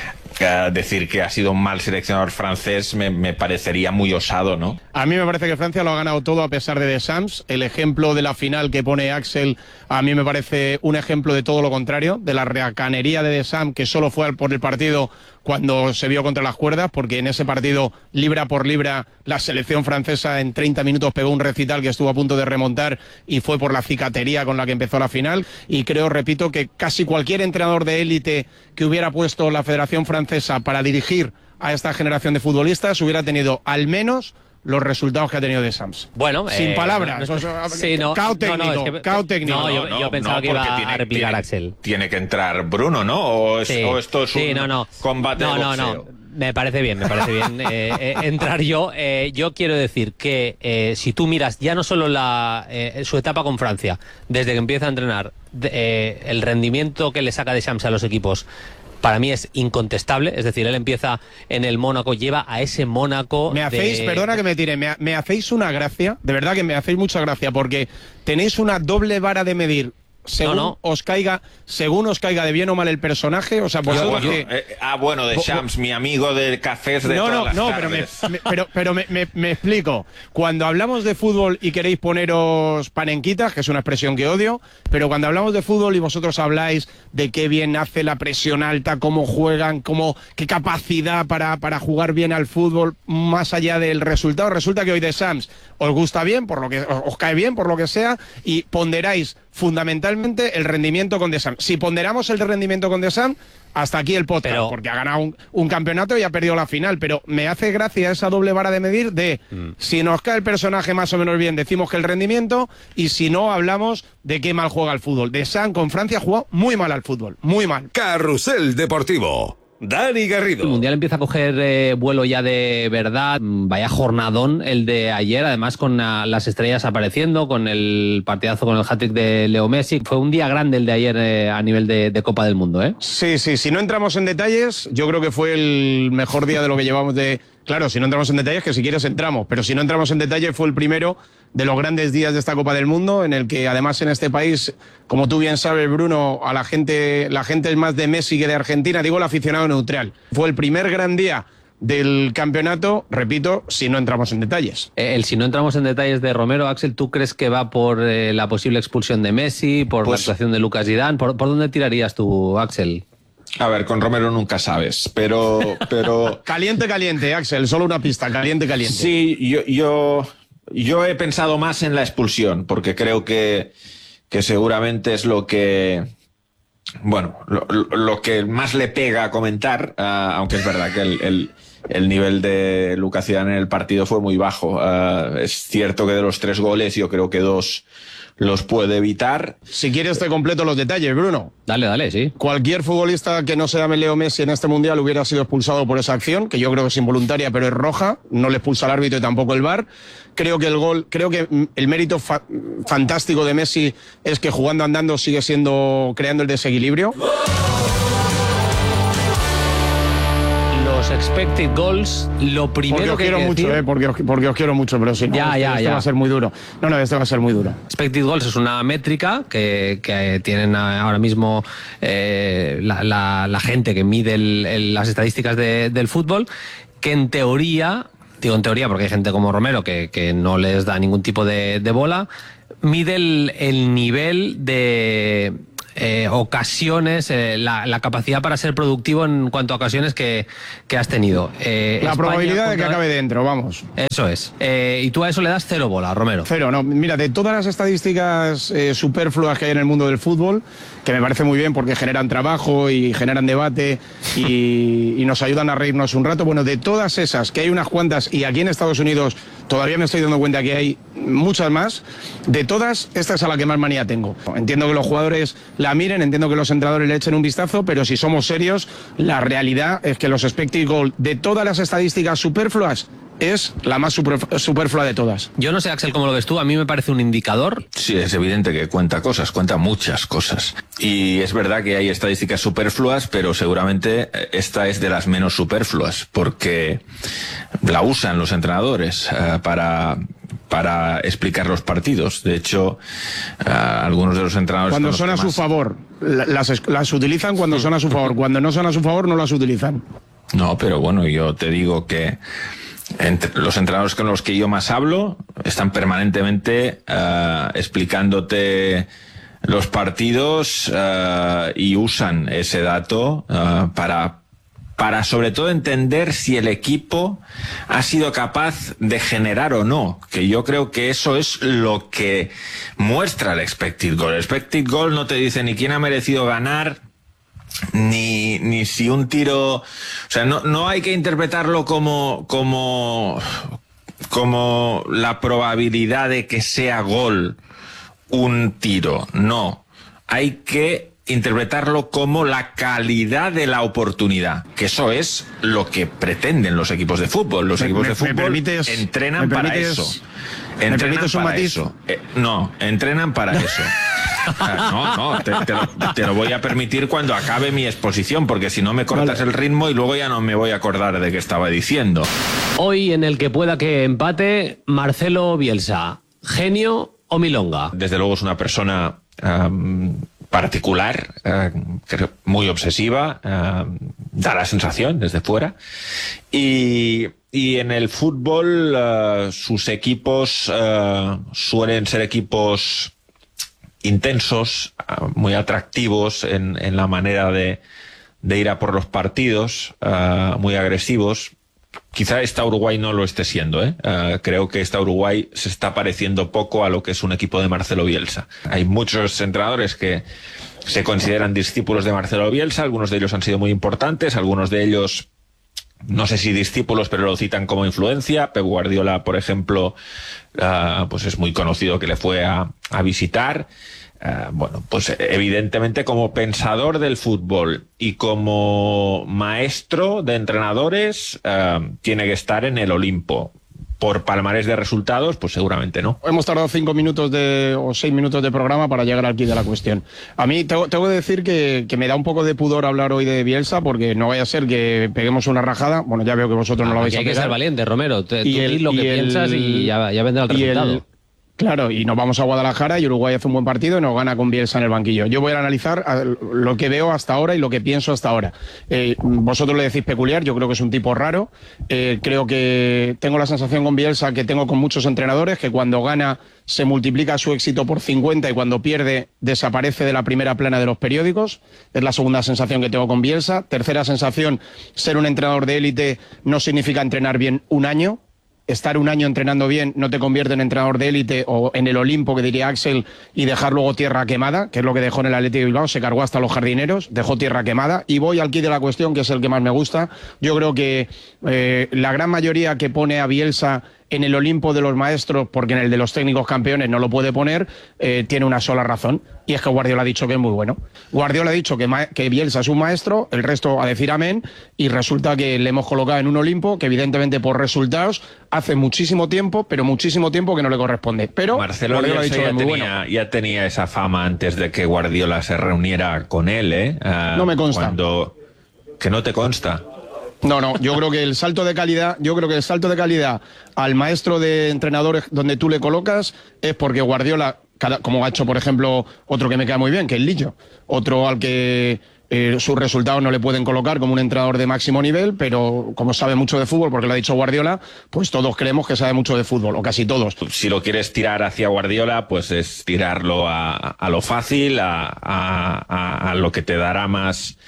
Uh, decir que ha sido un mal seleccionador francés me, me parecería muy osado, ¿no? A mí me parece que Francia lo ha ganado todo a pesar de Deschamps. El ejemplo de la final que pone Axel a mí me parece un ejemplo de todo lo contrario, de la reacanería de Deschamps, que solo fue por el partido cuando se vio contra las cuerdas, porque en ese partido, libra por libra, la selección francesa en treinta minutos pegó un recital que estuvo a punto de remontar y fue por la cicatería con la que empezó la final. Y creo, repito, que casi cualquier entrenador de élite que hubiera puesto la Federación Francesa para dirigir a esta generación de futbolistas hubiera tenido al menos los resultados que ha tenido Deschamps. Bueno, sin eh, palabras. no, o sea, sí, no, cao técnico, no, no, es que, cao técnico. No, yo, yo pensaba no, que iba tiene, a replicar tiene, Axel. Tiene que entrar Bruno, ¿no? O, es, sí, o esto es sí, un no, no. combate no, de no, boxeo. no. Me parece bien, me parece bien eh, eh, entrar yo. Eh, yo quiero decir que eh, si tú miras ya no solo la, eh, su etapa con Francia, desde que empieza a entrenar, de, eh, el rendimiento que le saca Deschamps a los equipos, para mí es incontestable. Es decir, él empieza en el Mónaco, lleva a ese Mónaco... Me hacéis, de... perdona que me tire, me, me hacéis una gracia, de verdad que me hacéis mucha gracia, porque tenéis una doble vara de medir según no, no. os caiga, según os caiga de bien o mal el personaje, o sea, vosotros Yo- que... eh, ah, bueno, de Shams, mi amigo de cafés de No, todas no, las no, pero, me, tardes. me- pero, pero me, me- me explico. Cuando hablamos de fútbol y queréis poneros panenquitas, que es una expresión que odio, pero cuando hablamos de fútbol y vosotros habláis de qué bien hace la presión alta, cómo juegan, cómo, qué capacidad para, para jugar bien al fútbol, más allá del resultado, resulta que hoy de Shams os gusta bien, por lo que os cae bien, por lo que sea, y ponderáis fundamentalmente el rendimiento con Deschamps. Si ponderamos el rendimiento con Deschamps, hasta aquí el podcast, Pero- porque ha ganado un, un campeonato y ha perdido la final, pero me hace gracia esa doble vara de medir de Mm. si nos cae el personaje más o menos bien, decimos que el rendimiento, y si no, hablamos de qué mal juega el fútbol. Deschamps con Francia ha jugado muy mal al fútbol, muy mal. Carrusel Deportivo. Dani Garrido. El Mundial empieza a coger eh, vuelo ya de verdad. Vaya jornadón el de ayer, además con uh, las estrellas apareciendo, con el partidazo, con el hat-trick de Leo Messi. Fue un día grande el de ayer eh, a nivel de, de Copa del Mundo, ¿eh? Sí, sí, si no entramos en detalles, yo creo que fue el mejor día de lo que llevamos de... Claro, si no entramos en detalles, que si quieres entramos, pero si no entramos en detalles, fue el primero de los grandes días de esta Copa del Mundo, en el que además en este país, como tú bien sabes, Bruno, a la gente, la gente es más de Messi que de Argentina, digo el aficionado neutral. Fue el primer gran día del campeonato, repito, si no entramos en detalles. El si no entramos en detalles de Romero, Axel, ¿tú crees que va por eh, la posible expulsión de Messi, por pues, la actuación de Lucas Zidane? ¿Por, por dónde tirarías tú, Axel? A ver, con Romero nunca sabes, pero... pero... Caliente, caliente, Axel, solo una pista, caliente, caliente. Sí, yo, yo, yo he pensado más en la expulsión, porque creo que, que seguramente es lo que... Bueno, lo, lo que más le pega a comentar, uh, aunque es verdad que el, el, el nivel de Lucas Zidane en el partido fue muy bajo. Uh, es cierto que de los tres goles yo creo que dos los puede evitar. Si quieres te completo los detalles, Bruno. Dale, dale, sí. Cualquier futbolista que no se llame Leo Messi en este Mundial hubiera sido expulsado por esa acción, que yo creo que es involuntaria, pero es roja. No le expulsa el árbitro y tampoco el V A R. Creo que el gol, creo que el mérito fa fantástico de Messi es que jugando andando sigue siendo, creando el desequilibrio. Los expected goals, lo primero porque os que quiero hay que mucho, decir... eh, porque, os, porque os quiero mucho, pero si no, ya, este, ya, este ya. va a ser muy duro. No, no, este va a ser muy duro. Expected goals es una métrica que, que tienen ahora mismo eh, la, la, la gente que mide el, el, las estadísticas de, del fútbol, que en teoría, digo en teoría porque hay gente como Romero que, que no les da ningún tipo de, de bola, mide el, el nivel de... Eh, ocasiones, eh, la, la capacidad para ser productivo en cuanto a ocasiones que, que has tenido. Eh, la España, probabilidad de que acabe dentro, vamos. Eso es. Eh, y tú a eso le das cero bola, Romero. Cero, no. Mira, de todas las estadísticas eh, superfluas que hay en el mundo del fútbol, que me parece muy bien porque generan trabajo y generan debate y, y nos ayudan a reírnos un rato, bueno, de todas esas, que hay unas cuantas, y aquí en Estados Unidos todavía me estoy dando cuenta que hay muchas más, de todas, esta es a la que más manía tengo. Entiendo que los jugadores la miren, entiendo que los entrenadores le echen un vistazo, pero si somos serios, la realidad es que los expected goal de todas las estadísticas superfluas es la más super, superflua de todas. Yo no sé, Axel, cómo lo ves tú, a mí me parece un indicador. Sí, es evidente que cuenta cosas, cuenta muchas cosas. Y es verdad que hay estadísticas superfluas, pero seguramente esta es de las menos superfluas, porque la usan los entrenadores uh, para... para explicar los partidos. De hecho, uh, algunos de los entrenadores... Cuando son a su favor, las, las utilizan cuando son a su favor. Cuando no son a su favor, no las utilizan. No, pero bueno, yo te digo que entre los entrenadores con los que yo más hablo están permanentemente uh, explicándote los partidos uh, y usan ese dato uh, para... para sobre todo entender si el equipo ha sido capaz de generar o no, que yo creo que eso es lo que muestra el expected goal. El expected goal no te dice ni quién ha merecido ganar, ni, ni si un tiro... O sea, no, no hay que interpretarlo como, como, como la probabilidad de que sea gol un tiro, no. Hay que interpretarlo como la calidad de la oportunidad, que eso es lo que pretenden los equipos de fútbol. Los me, equipos me, de fútbol permites, entrenan para eso. Entrenan para eso. Eh, no, entrenan para eso. No, no, te, te, lo, te lo voy a permitir cuando acabe mi exposición, porque si no me cortas vale. el ritmo y luego ya no me voy a acordar de qué estaba diciendo. Hoy en el que pueda que empate, Marcelo Bielsa, ¿genio o milonga? Desde luego es una persona... Um, particular, eh, muy obsesiva, eh, da la sensación desde fuera, y, y en el fútbol eh, sus equipos eh, suelen ser equipos intensos, eh, muy atractivos en, en la manera de, de ir a por los partidos, eh, muy agresivos. Quizá esta Uruguay no lo esté siendo, ¿eh? Uh, creo que esta Uruguay se está pareciendo poco a lo que es un equipo de Marcelo Bielsa. Hay muchos entrenadores que se consideran discípulos de Marcelo Bielsa, algunos de ellos han sido muy importantes, algunos de ellos, no sé si discípulos, pero lo citan como influencia. Pep Guardiola, por ejemplo, uh, pues es muy conocido que le fue a, a visitar. Uh, bueno, pues evidentemente como pensador del fútbol y como maestro de entrenadores uh, tiene que estar en el Olimpo. Por palmarés de resultados, pues seguramente no. Hemos tardado cinco minutos de, o seis minutos de programa para llegar aquí de la cuestión. A mí tengo, tengo que decir que, que me da un poco de pudor hablar hoy de Bielsa, porque no vaya a ser que peguemos una rajada. Bueno, ya veo que vosotros ah, no lo vais a pegar. Hay que ser valiente, Romero. Tú y el, di lo que y piensas el, y ya, ya vendrá el resultado. El, Claro, y nos vamos a Guadalajara y Uruguay hace un buen partido y nos gana con Bielsa en el banquillo. Yo voy a analizar lo que veo hasta ahora y lo que pienso hasta ahora. Eh, vosotros le decís peculiar, yo creo que es un tipo raro. Eh, creo que tengo la sensación con Bielsa que tengo con muchos entrenadores, que cuando gana se multiplica su éxito por cincuenta y cuando pierde desaparece de la primera plana de los periódicos. Es la segunda sensación que tengo con Bielsa. Tercera sensación, ser un entrenador de élite no significa entrenar bien un año. Estar un año entrenando bien no te convierte en entrenador de élite o en el Olimpo, que diría Axel, y dejar luego tierra quemada, que es lo que dejó en el Athletic de Bilbao, se cargó hasta los jardineros, dejó tierra quemada. Y voy al quid de la cuestión, que es el que más me gusta. Yo creo que eh, la gran mayoría que pone a Bielsa en el Olimpo de los maestros, porque en el de los técnicos campeones no lo puede poner, eh, tiene una sola razón, y es que Guardiola ha dicho que es muy bueno. Guardiola ha dicho que, que Bielsa es un maestro, el resto a decir amén, y resulta que le hemos colocado en un Olimpo que evidentemente por resultados hace muchísimo tiempo, pero muchísimo tiempo que no le corresponde. Pero Marcelo Guardiola Bielsa ha dicho ya, que es muy tenía, bueno. ya tenía esa fama antes de que Guardiola se reuniera con él, ¿eh? Uh, no me consta. Cuando... Que no te consta. No, no, yo creo que el salto de calidad, yo creo que el salto de calidad al maestro de entrenadores donde tú le colocas es porque Guardiola, cada, como ha hecho por ejemplo otro que me queda muy bien, que es Lillo, otro al que eh, sus resultados no le pueden colocar como un entrenador de máximo nivel, pero como sabe mucho de fútbol, porque lo ha dicho Guardiola, pues todos creemos que sabe mucho de fútbol, o casi todos. Si lo quieres tirar hacia Guardiola, pues es tirarlo a, a lo fácil, a, a, a, a lo que te dará más...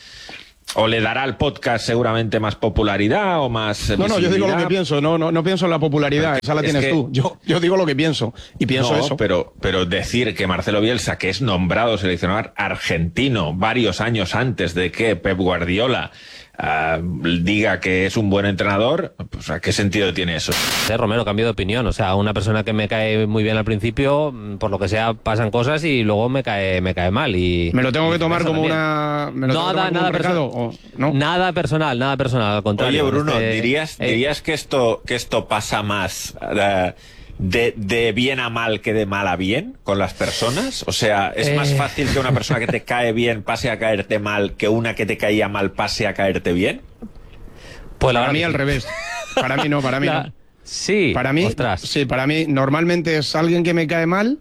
O le dará al podcast seguramente más popularidad o más No, no, yo digo lo que pienso, no, no, no pienso en la popularidad, esa la tienes tú. Yo, yo digo lo que pienso y pienso no, eso. Pero, pero decir que Marcelo Bielsa, que es nombrado seleccionador argentino varios años antes de que Pep Guardiola uh, diga que es un buen entrenador, pues ¿a qué sentido tiene eso? Eh, Romero, cambio de opinión. O sea, una persona que me cae muy bien al principio, por lo que sea, pasan cosas y luego me cae, me cae mal. Y me lo tengo que tomar como también. una... ¿Me lo no, tengo que nada, tomar nada, como un recado, perso o no? Nada personal, nada personal, al contrario. Oye, Bruno, este, ¿dirías, eh, dirías que esto, que esto pasa más uh, de, de bien a mal que de mal a bien con las personas? O sea, ¿es eh... más fácil que una persona que te cae bien pase a caerte mal que una que te caía mal pase a caerte bien? Pues para mí al revés. Para mí no, para mí la... no. Sí, para mí, ostras. Sí, para mí normalmente es alguien que me cae mal.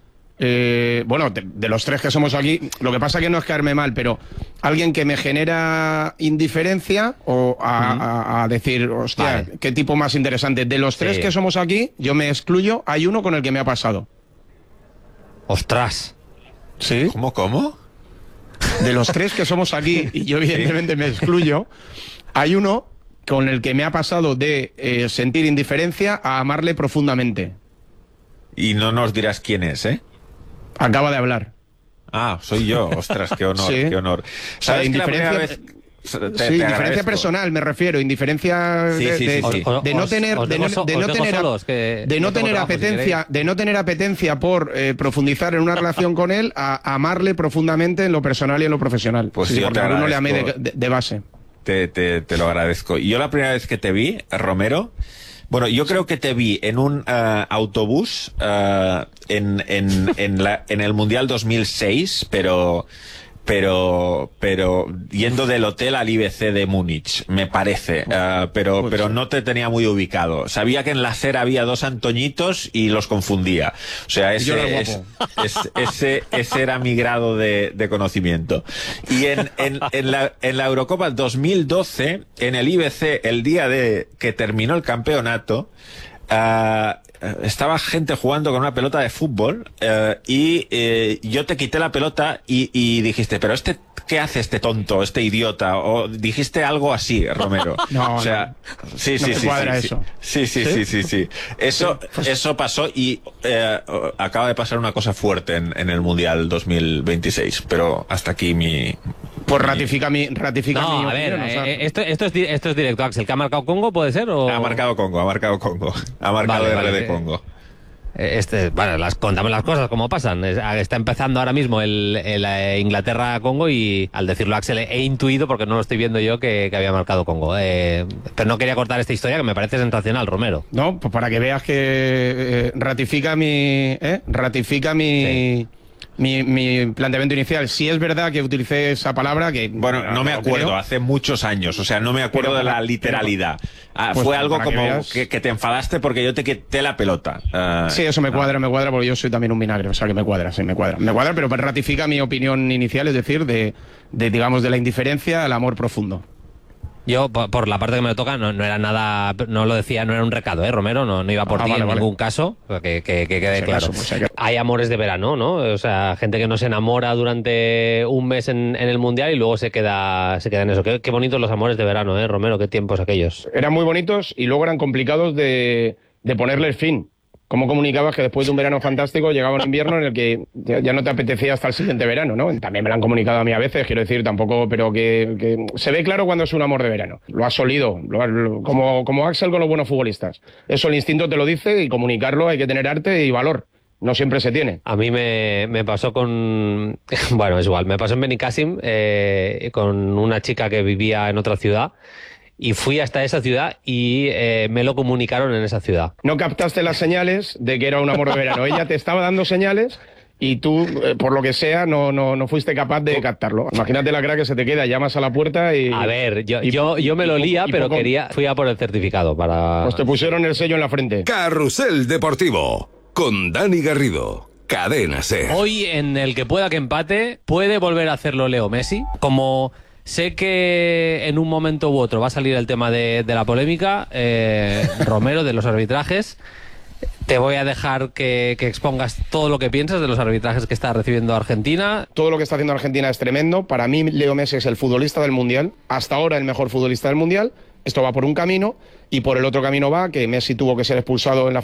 Eh, bueno, de, de los tres que somos aquí, lo que pasa que no es caerme mal, pero alguien que me genera indiferencia o a, uh-huh. a, a decir, hostia, vale. qué tipo más interesante. De los tres sí. que somos aquí, yo me excluyo, hay uno con el que me ha pasado. Ostras. ¿Sí? ¿Cómo, cómo? De los tres que somos aquí, y yo evidentemente me excluyo, hay uno con el que me ha pasado de eh, sentir indiferencia a amarle profundamente. Y no nos dirás quién es, ¿eh? Acaba de hablar. Ah, soy yo. Ostras, qué honor, sí. qué honor. ¿Sabes que la primera vez... Te, sí, te indiferencia personal, me refiero, indiferencia sí, de, sí, de, sí, sí. de no tener, de no, de no tener, solos, que de no tener apetencia, si de no tener apetencia por eh, profundizar en una relación con él, a, a amarle profundamente en lo personal y en lo profesional. Pues sí, yo porque te a uno le amé agradezco. de, de, de base. Te, te, te lo agradezco. Yo la primera vez que te vi, Romero, bueno, yo creo que te vi en un uh, autobús uh, en, en, en, la, en el Mundial dos mil seis, pero... pero pero yendo del hotel al I B C de Múnich, me parece, uh, pero pero no te tenía muy ubicado. Sabía que en la acera había dos Antoñitos y los confundía. O sea, ese es, es, ese ese era mi grado de, de conocimiento. Y en, en, en la en la Eurocopa dos mil doce, en el I B C, el día de que terminó el campeonato, uh, estaba gente jugando con una pelota de fútbol eh, y eh, yo te quité la pelota y, y dijiste, pero este, ¿qué hace este tonto, este idiota? O dijiste algo así, Romero. No, o sea, no, sí, sí, no sí, cuadra sí, eso. Sí, sí, sí, sí, sí, sí. Eso, sí, pues... eso pasó y eh, acaba de pasar una cosa fuerte en, en el Mundial dos mil veintiséis, pero hasta aquí mi... Pues ratifica mi, ratifica no, mi a ver, opinión, eh, o sea... esto, esto, es, esto es directo, Axel. ¿Que ha marcado Congo, puede ser? O... Ha marcado Congo, ha marcado Congo. Ha marcado vale, R D vale, Congo. Este, bueno, las, contamos las cosas como pasan. Está empezando ahora mismo el, el, el Inglaterra-Congo y al decirlo Axel he intuido, porque no lo estoy viendo yo, que, que había marcado Congo. Eh, pero no quería cortar esta historia que me parece sensacional, Romero. No, pues para que veas que eh, ratifica mi... ¿eh? Ratifica mi... Sí. Mi, mi planteamiento inicial. Sí es verdad que utilicé esa palabra que... Bueno, no me acuerdo, creo. Hace muchos años, o sea, no me acuerdo pero, de la literalidad. Ah, pues fue algo como que, que, que te enfadaste porque yo te quité la pelota. Uh, sí, eso me cuadra, me cuadra porque yo soy también un vinagre, o sea que me cuadra, sí, me cuadra. Me cuadra, pero ratifica mi opinión inicial, es decir, de, de digamos, de la indiferencia al amor profundo. Yo, por la parte que me toca, no, no era nada, no lo decía, no era un recado, ¿eh, Romero? No, no iba por ah, ti vale, en vale. ningún caso, que, que, que quede sí, claro. Pues hay, que... hay amores de verano, ¿no? O sea, gente que no se enamora durante un mes en, en el Mundial y luego se queda, se queda en eso. Qué, qué bonitos los amores de verano, ¿eh, Romero? Qué tiempos aquellos. Eran muy bonitos y luego eran complicados de, de ponerle el fin. ¿Cómo comunicabas que después de un verano fantástico llegaba un invierno en el que ya, ya no te apetecía hasta el siguiente verano, ¿no? También me lo han comunicado a mí a veces, quiero decir, tampoco, pero que, que se ve claro cuando es un amor de verano. Lo has olido, lo, lo, como, como Axel con los buenos futbolistas. Eso el instinto te lo dice y comunicarlo hay que tener arte y valor. No siempre se tiene. A mí me, me pasó con... Bueno, es igual, me pasó en Benicàssim eh, con una chica que vivía en otra ciudad. Y fui hasta esa ciudad y eh, me lo comunicaron en esa ciudad. No captaste las señales de que era un amor de verano. Ella te estaba dando señales y tú, eh, por lo que sea, no, no, no fuiste capaz de captarlo. Imagínate la cara que se te queda, llamas a la puerta y... A ver, yo, y, yo, yo me lo lía, pero poco, quería... Fui a por el certificado para... Pues te pusieron el sello en la frente. Carrusel Deportivo, con Dani Garrido. Cadena SER. Hoy, en el que pueda que empate, puede volver a hacerlo Leo Messi. Como... Sé que en un momento u otro va a salir el tema de, de la polémica, eh, Romero, de los arbitrajes. Te voy a dejar que, que expongas todo lo que piensas de los arbitrajes que está recibiendo Argentina. Todo lo que está haciendo Argentina es tremendo. Para mí, Leo Messi es el futbolista del Mundial. Hasta ahora el mejor futbolista del Mundial. Esto va por un camino y por el otro camino va que Messi tuvo que ser expulsado en la